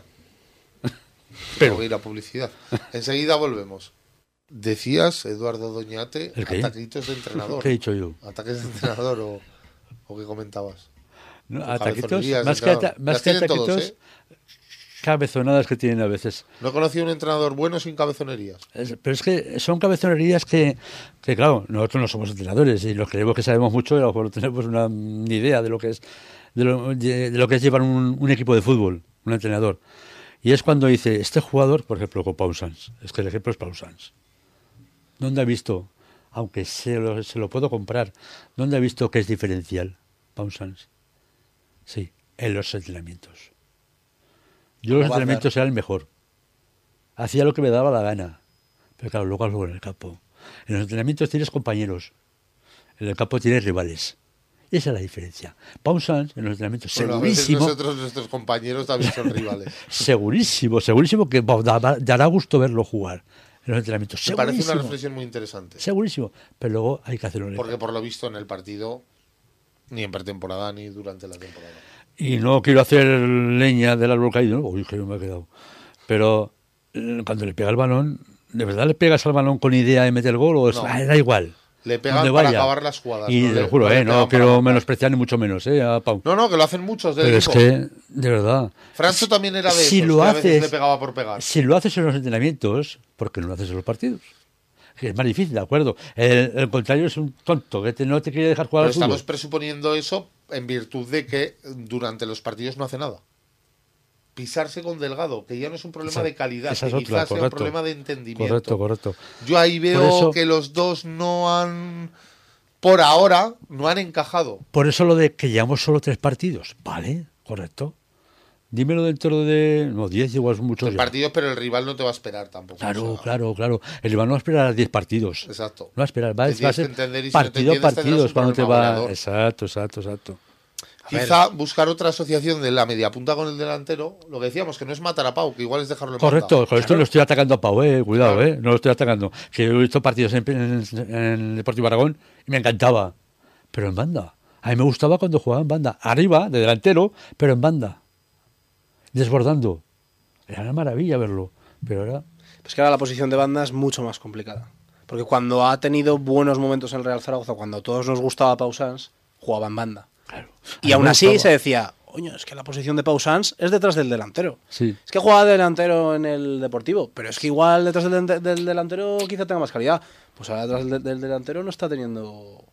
Pero- Tengo que ir a publicidad. Enseguida volvemos. Decías, Eduardo Doñate, ¿El qué? ataquitos de entrenador. ¿Qué he dicho yo? Ataques de entrenador o qué comentabas. ¿No? O Ataquitos, cabezonerías de más que, entrenador. más Las que tienen todos, ataquitos, cabezonadas que tienen a veces. No he conocido un entrenador bueno sin cabezonerías. Pero es que son cabezonerías que, claro, nosotros no somos entrenadores y los creemos que sabemos mucho y a lo mejor no tenemos una ni idea de lo que es de lo que es llevar un equipo de fútbol, un entrenador. Y es cuando dice, este jugador, por ejemplo, con Pau Sanz, es que el ejemplo es Pau Sanz. ¿Dónde ha visto, aunque se lo puedo comprar, dónde ha visto que es diferencial Pau Sanz? Sí, en los entrenamientos. Yo en los entrenamientos era el mejor. Hacía lo que me daba la gana. Pero claro, luego en el campo. En los entrenamientos tienes compañeros. En el campo tienes rivales. Y esa es la diferencia. Pau Sanz en los entrenamientos, Bueno, a veces segurísimo, nuestros compañeros también son rivales. segurísimo que dará gusto verlo jugar en los entrenamientos. Me parece una Segurísimo. reflexión muy interesante. Segurísimo. Pero luego hay que hacerlo en el Porque por lo visto en el partido, ni en pretemporada ni durante la temporada. Y no quiero hacer leña del árbol caído, ¿no? Uy, que no me ha quedado. Pero cuando le pega el balón, ¿de verdad le pegas al balón con idea de meter gol o es, No. da igual? Le pegan Donde para vaya. acabar las jugadas. Y no te le- lo juro, no le no pegan quiero para- menospreciar ni mucho menos, a Pau. No, que lo hacen muchos del Pero es equipo. que, de verdad, Francho también era de si esos, lo que a veces haces- le pegaba por pegar. si lo haces en los entrenamientos, ¿por qué no lo haces en los partidos? Que es más difícil, ¿de acuerdo? El contrario es un tonto, que no te quiere dejar jugar Pero al fútbol. estamos presuponiendo eso en virtud de que durante los partidos no hace nada. Pisarse con Delgado, que ya no es un problema Esa- de calidad, esa es que otra, quizás sea un correcto. problema de entendimiento. Correcto. Yo ahí veo Por eso- que los dos no han, por ahora, no han encajado. Por eso lo de que llevamos solo 3 partidos. Vale, correcto. Dímelo dentro de... No, 10 igual es mucho. Los ya. partidos, pero el rival no te va a esperar tampoco. Claro, o sea, claro. El rival no va a esperar a 10 partidos. Exacto. No va a esperar, va Te a tienes ser que entender y si no te partido a entiendes, tendrás partidos un cuando te problema va... goleador. Exacto. Quizá buscar otra asociación de la media punta con el delantero, lo que decíamos, que no es matar a Pau, que igual es dejarlo en Correcto, banda. con esto no estoy atacando a Pau, cuidado, Claro. no lo estoy atacando. Que he visto partidos en Deportivo Aragón y me encantaba, pero en banda. A mí me gustaba cuando jugaba en banda, arriba, de delantero, pero en banda, desbordando. Era una maravilla verlo, pero ahora... Pues que ahora la posición de banda es mucho más complicada. Porque cuando ha tenido buenos momentos en el Real Zaragoza, cuando a todos nos gustaba Pau Sanz, jugaba en banda. Claro. A Y mí aún me así gustaba. se decía, Coño, es que la posición de Pau Sanz es detrás del delantero. Sí. Es que juega de delantero en el Deportivo, pero es que igual detrás del delantero quizá tenga más calidad. Pues ahora detrás del delantero no está teniendo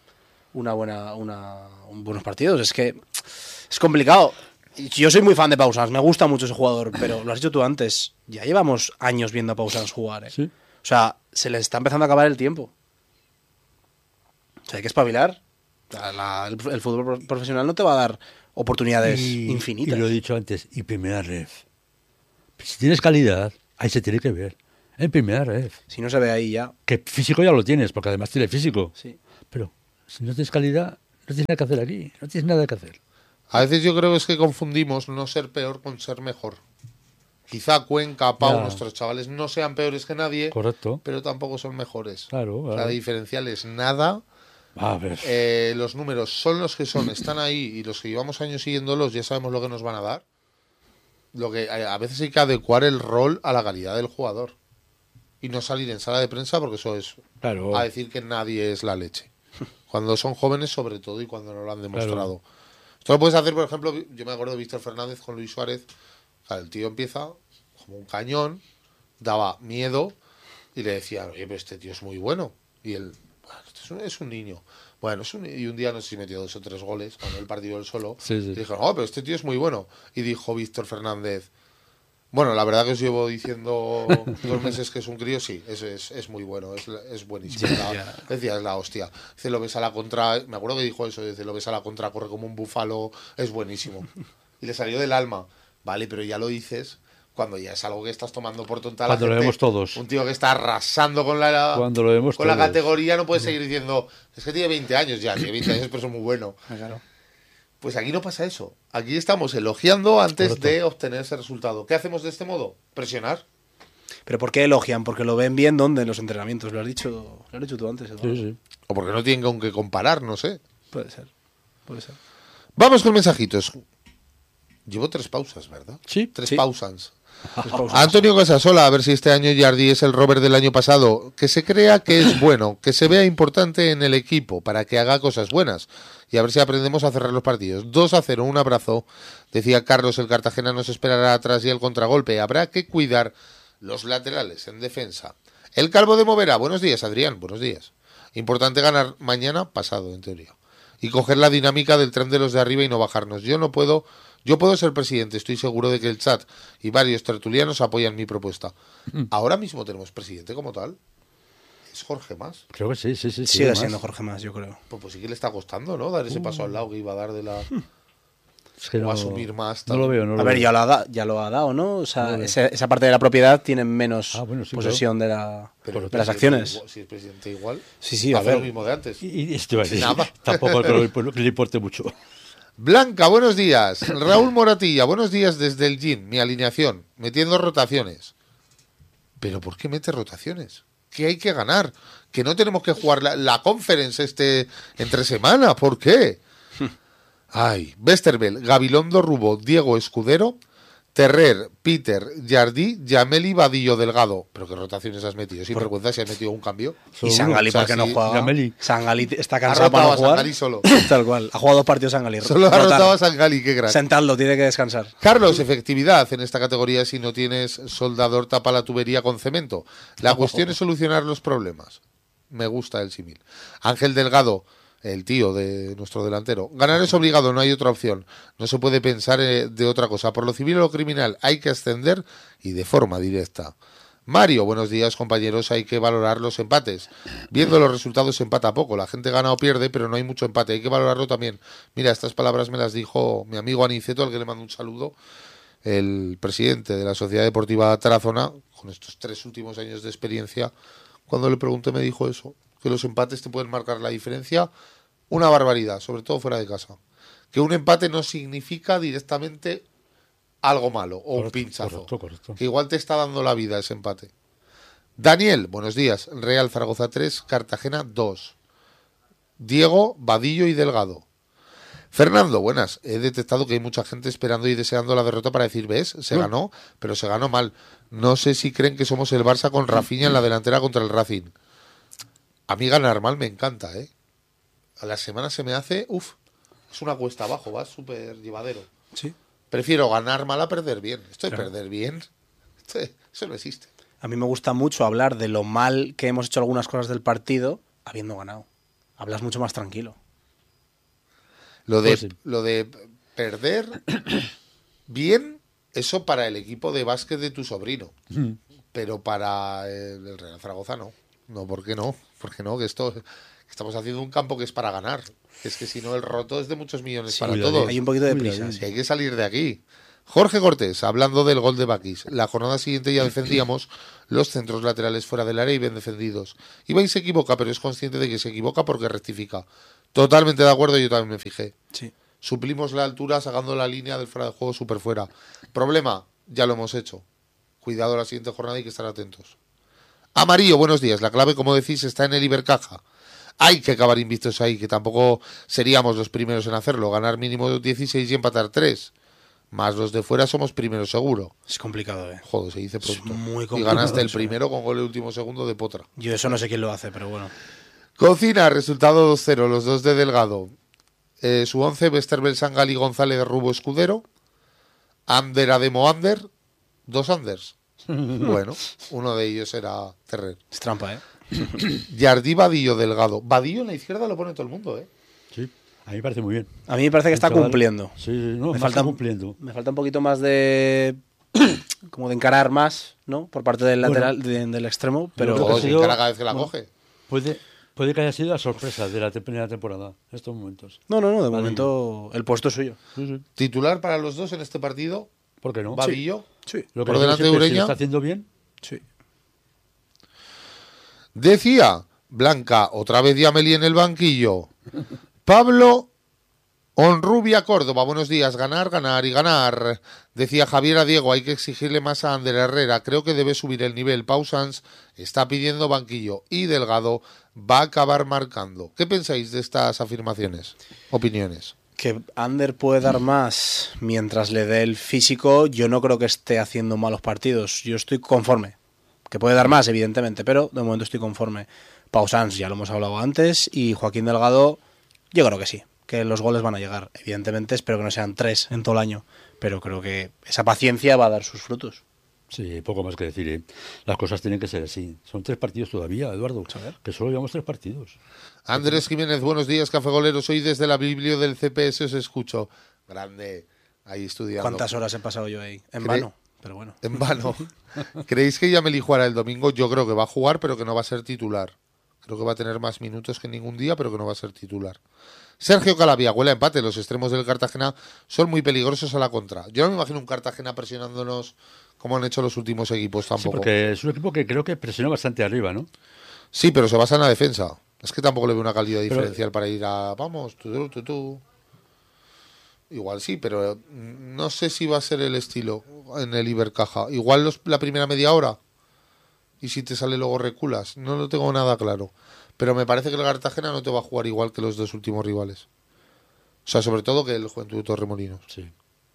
buenos partidos. Es que es complicado. Yo soy muy fan de Pau Sanz, me gusta mucho ese jugador, pero lo has dicho tú antes, ya llevamos años viendo a Pau Sanz jugar. ¿Eh? Sí. O sea, se le está empezando a acabar el tiempo. O sea, hay que espabilar. El fútbol profesional no te va a dar oportunidades infinitas. Y lo he dicho antes, y primera ref. Si tienes calidad, ahí se tiene que ver. En primera ref. Si no se ve ahí ya. Que físico ya lo tienes, porque además tiene físico. Sí. Pero si no tienes calidad, no tienes nada que hacer aquí. No tienes nada que hacer. A veces yo creo que es que confundimos no ser peor con ser mejor. Quizá Cuenca, Pau, Ya. nuestros chavales no sean peores que nadie, Correcto. pero tampoco son mejores. Claro, O sea, claro. diferencial es nada. A ver. Los números son los que son, están ahí, y los que llevamos años siguiéndolos ya sabemos lo que nos van a dar. Lo que a veces hay que adecuar el rol a la calidad del jugador y no salir en sala de prensa porque eso es Claro. a decir que nadie es la leche. Cuando son jóvenes sobre todo y cuando no lo han demostrado. Esto lo puedes hacer, por ejemplo, yo me acuerdo de Víctor Fernández con Luis Suárez. O sea, el tío empieza como un cañón, daba miedo y le decía, oye, pero este tío es muy bueno. Y él, bueno, este es un niño. Bueno, y un día no sé si metió 2 o 3 goles, ganó el partido él solo. Sí, sí. Y dijo, no, pero este tío es muy bueno. Y dijo Víctor Fernández, bueno, la verdad que os llevo diciendo 2 meses que es un crío, sí, es muy bueno, es buenísimo. Decía, es la hostia. Dice, lo ves a la contra, me acuerdo que dijo eso, dice, lo ves a la contra, corre como un búfalo, es buenísimo. Y le salió del alma. Vale, pero ya lo dices cuando ya es algo que estás tomando por tonta a la Cuando lo gente. vemos todos. Un tío que está arrasando con la, Cuando lo vemos con la todos. categoría no puede seguir diciendo, es que tiene 20 años ya, tiene 20 años, pero es muy bueno. Claro. Pues aquí no pasa eso. Aquí estamos elogiando antes Correcto. de obtener ese resultado. ¿Qué hacemos de este modo? Presionar. ¿Pero por qué elogian? Porque lo ven bien donde en los entrenamientos. Lo has dicho tú antes, Eduardo. Sí, sí. O porque no tienen con qué comparar, no sé. Puede ser. Vamos con mensajitos. Llevo 3 pausas, ¿verdad? Sí. 3 Sí. pausas. Tres pausas. Antonio Casasola, a ver si este año Jardí es el Robert del año pasado. Que se crea que es bueno, que se vea importante en el equipo para que haga cosas buenas. Y a ver si aprendemos a cerrar los partidos. 2-0, un abrazo. Decía Carlos, el Cartagena nos esperará atrás y el contragolpe. Habrá que cuidar los laterales en defensa. El Calvo de Movera, buenos días, Adrián, buenos días. Importante ganar mañana, pasado, en teoría. Y coger la dinámica del tren de los de arriba y no bajarnos. Yo puedo ser presidente, estoy seguro de que el chat y varios tertulianos apoyan mi propuesta. Ahora mismo tenemos presidente como tal. Es Jorge Mas. Creo que sí. Sigue más. siendo Jorge Mas, yo creo. Pues sí que le está costando, ¿no? Dar ese paso al lado que iba a dar de la... Es que O no, asumir más. No lo veo, no lo A ver, veo. ya lo ha dado, ¿no? O sea, Vale. esa parte de la propiedad tiene menos Ah, bueno, sí, posesión de Pero el las presidente acciones. igual- si es presidente igual, Sí, a hace lo ver. mismo de antes. Y esto es Nada. tampoco creo que le importe mucho. Blanca, buenos días. Raúl Moratilla, buenos días desde el gym. Mi alineación, metiendo rotaciones. ¿Pero por qué mete rotaciones? ¿Qué hay que ganar? Que no tenemos que jugar la conference entre semana. ¿Por qué? Ay, Westerveld, Gabilondo Rubo, Diego Escudero, Terrer, Peter, Jardí, Yameli, Vadillo Delgado. ¿Pero qué rotaciones has metido? Sin vergüenza si has metido un cambio. Y Sangali, O sea, ¿por qué no sí, juega? Gameli. Sangali está Ha cansado para rotado no a jugar. Sangali solo. Tal cual. Ha jugado 2 partidos Sangali. Solo ha Rotar. rotado a Sangali, qué crack. Sentadlo, tiene que descansar. Carlos, efectividad en esta categoría si no tienes soldador tapa la tubería con cemento. La cuestión es solucionar los problemas. Me gusta el símil. Ángel Delgado, el tío de nuestro delantero. Ganar es obligado, no hay otra opción. No se puede pensar de otra cosa. Por lo civil o lo criminal hay que ascender y de forma directa. Mario, buenos días compañeros, hay que valorar los empates. Viendo los resultados se empata poco, la gente gana o pierde, pero no hay mucho empate, hay que valorarlo también. Mira, estas palabras me las dijo mi amigo Aniceto, al que le mando un saludo, el presidente de la Sociedad Deportiva Tarazona, con estos 3 últimos años de experiencia. Cuando le pregunté me dijo eso, que los empates te pueden marcar la diferencia, una barbaridad, sobre todo fuera de casa. Que un empate no significa directamente algo malo o un pinchazo. Correcto. Que igual te está dando la vida ese empate. Daniel, buenos días. Real Zaragoza 3, Cartagena 2. Diego, Vadillo y Delgado. Fernando, buenas. He detectado que hay mucha gente esperando y deseando la derrota para decir, ¿ves? Se ganó, pero se ganó mal. No sé si creen que somos el Barça con Rafinha en la delantera contra el Racing. A mí ganar mal me encanta, ¿eh? A la semana se me hace, es una cuesta abajo, va súper llevadero. Sí. Prefiero ganar mal a perder bien. Esto de Claro. perder bien, eso no existe. A mí me gusta mucho hablar de lo mal que hemos hecho algunas cosas del partido habiendo ganado. Hablas mucho más tranquilo. Lo de, Pues sí. lo de perder bien, eso para el equipo de básquet de tu sobrino. Pero para el Real Zaragoza no. No, ¿por qué no? ¿Por qué no? Que estamos haciendo un campo que es para ganar. Es que si no, el roto es de muchos millones para cuidado. todos. Hay un poquito de Cuidado. prisa. sí. Que hay que salir de aquí. Jorge Cortés, hablando del gol de Bakis. La jornada siguiente ya defendíamos los centros laterales fuera del área y bien defendidos. Ibai se equivoca, pero es consciente de que se equivoca porque rectifica. Totalmente de acuerdo, yo también me fijé. Sí. Suplimos la altura sacando la línea del fuera de juego súper fuera. Problema, ya lo hemos hecho. Cuidado la siguiente jornada, hay que estar atentos. Amarillo, buenos días. La clave, como decís, está en el Ibercaja. Hay que acabar invictos ahí, que tampoco seríamos los primeros en hacerlo. Ganar mínimo 16 y empatar 3. Más los de fuera somos primeros seguro. Es complicado, ¿eh? Joder, se dice pronto. muy y complicado ganaste el eso, primero con gol el último segundo de Potra. Yo eso no sé quién lo hace, pero bueno. Cocina, resultado 2-0, los dos de Delgado. Su 11, Westervel, Sangal y González, Rubo, Escudero. Ander, Ademo, Ander. 2 Anders. Bueno, uno de ellos era Terrer. Es trampa, ¿eh? Jardí, Vadillo, Delgado. Vadillo en la izquierda lo pone todo el mundo, ¿eh? Sí, a mí me parece muy bien. A mí me parece que está El chaval- cumpliendo. Sí, no, Me me falta- falta cumpliendo. Me falta un poquito más de... como de encarar más, ¿no? Por parte del lateral, del extremo, pero... creo que Joder, ha se sido- encara cada vez que la no. coge. Puede que haya sido la sorpresa de la primera temporada, en estos momentos. No, de Vadillo. momento el puesto es suyo. Sí, sí. Titular para los dos en este partido. ¿Por qué no? Vadillo. Sí, Lo que Por digo delante de siempre, si lo Ureña. está haciendo bien. sí. Decía Blanca, otra vez Yameli en el banquillo. Pablo Honrubia Córdoba, buenos días. Ganar, ganar y ganar. Decía Javier a Diego, hay que exigirle más a Ander Herrera. Creo que debe subir el nivel. Pausans está pidiendo banquillo y Delgado va a acabar marcando. ¿Qué pensáis de estas afirmaciones? Opiniones. Que Ander puede dar más mientras le dé el físico, yo no creo que esté haciendo malos partidos. Yo estoy conforme. Que puede dar más, evidentemente, pero de momento estoy conforme. Pausans, ya lo hemos hablado antes, y Joaquín Delgado, yo creo que sí, que los goles van a llegar. Evidentemente, espero que no sean 3 en todo el año, pero creo que esa paciencia va a dar sus frutos. Sí, poco más que decir, ¿eh? Las cosas tienen que ser así. Son 3 partidos todavía, Eduardo. Que solo llevamos 3 partidos. Andrés Jiménez, buenos días, Café Goleros. Hoy desde la biblio del CPS os escucho. Grande, ahí estudiando. ¿Cuántas horas he pasado yo ahí? En Cre- vano, pero bueno. En vano. ¿Creéis que Yameli jugará el domingo? Yo creo que va a jugar, pero que no va a ser titular. Creo que va a tener más minutos que ningún día, pero que no va a ser titular. Sergio Calavia, huele a empate. Los extremos del Cartagena son muy peligrosos a la contra. Yo no me imagino un Cartagena presionándonos como han hecho los últimos equipos Sí, tampoco. porque es un equipo que creo que presionó bastante arriba, ¿no? Sí, pero se basa en la defensa. Es que tampoco le veo una calidad Pero- diferencial para ir a... Vamos, tú. Igual sí, pero no sé si va a ser el estilo en el Ibercaja. Igual la primera media hora. Y si te sale luego reculas. No lo tengo nada claro. Pero me parece que el Cartagena no te va a jugar igual que los dos últimos rivales. O sea, sobre todo que el Juventud de Torremolinos. Sí.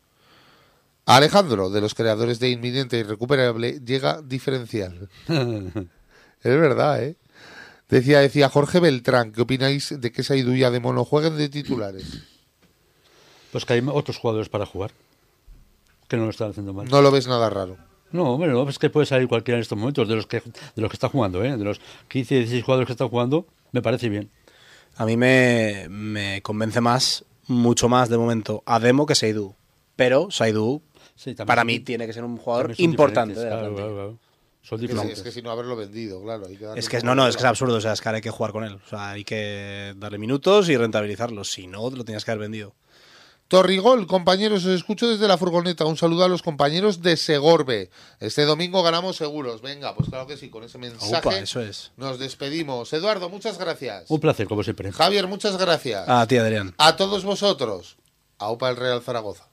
Alejandro, de los creadores de Inminente y Recuperable, llega diferencial. Es verdad, ¿eh? Decía Jorge Beltrán, ¿qué opináis de que Saidú y Ademo no jueguen de titulares? Pues que hay otros jugadores para jugar que no lo están haciendo mal. No lo ves nada raro. No, hombre, no, es que puede salir cualquiera en estos momentos de los que está jugando, ¿eh? De los 15, 16 jugadores que están jugando, me parece bien. A mí me convence más, mucho más de momento, Ademo que Seydou. Pero Seydou, Sí, también para son- mí, tiene que ser un jugador también son importante. diferentes, de la claro, plantilla. claro. Son Es que, diferentes. es que si no haberlo vendido, claro. Hay que darle Es que un no, poco es que es de- absurdo, o sea, es que ahora hay que jugar con él. O sea, hay que darle minutos y rentabilizarlos. Si no, lo tenías que haber vendido. Torrigol, compañeros, os escucho desde la furgoneta. Un saludo a los compañeros de Segorbe. Este domingo ganamos seguros. Venga, pues claro que sí, con ese mensaje Opa, eso es. nos despedimos. Eduardo, muchas gracias. Un placer, como siempre. Javier, muchas gracias. A ti, Adrián. A todos vosotros. Aupa el Real Zaragoza.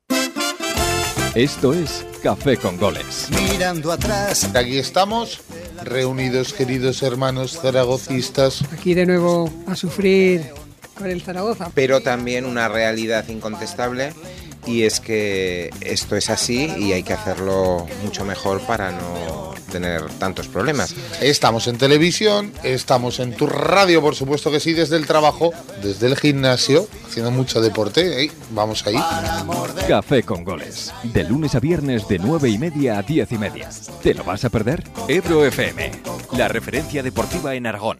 Esto es Café con Goles. Mirando atrás, Aquí estamos, reunidos, queridos hermanos zaragocistas. Aquí de nuevo a sufrir con el Zaragoza. pero también una realidad incontestable y es que esto es así y hay que hacerlo mucho mejor para no tener tantos problemas. Estamos en televisión, estamos en tu radio, por supuesto que sí, desde el trabajo, desde el gimnasio, haciendo mucho deporte. Vamos ahí. Café con Goles. De lunes a viernes de 9:30 a 10:30. ¿Te lo vas a perder? Ebro FM, la referencia deportiva en Aragón.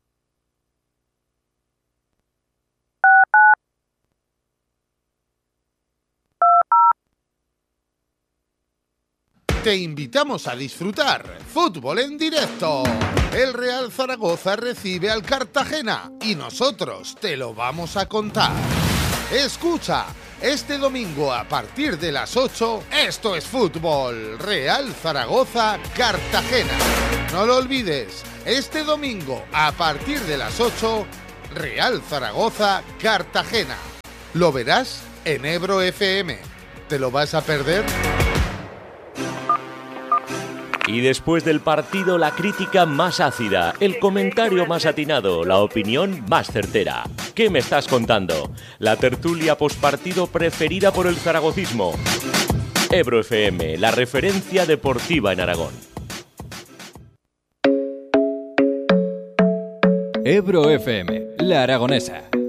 Te invitamos a disfrutar fútbol en directo. El Real Zaragoza recibe al Cartagena y nosotros te lo vamos a contar. Escucha, este domingo a partir de las 8, esto es fútbol. Real Zaragoza, Cartagena. No lo olvides, este domingo a partir de las 8, Real Zaragoza, Cartagena. Lo verás en Ebro FM. ¿Te lo vas a perder? Y después del partido, la crítica más ácida, el comentario más atinado, la opinión más certera. ¿Qué me estás contando? La tertulia postpartido preferida por el zaragocismo. Ebro FM, la referencia deportiva en Aragón. Ebro FM, la aragonesa.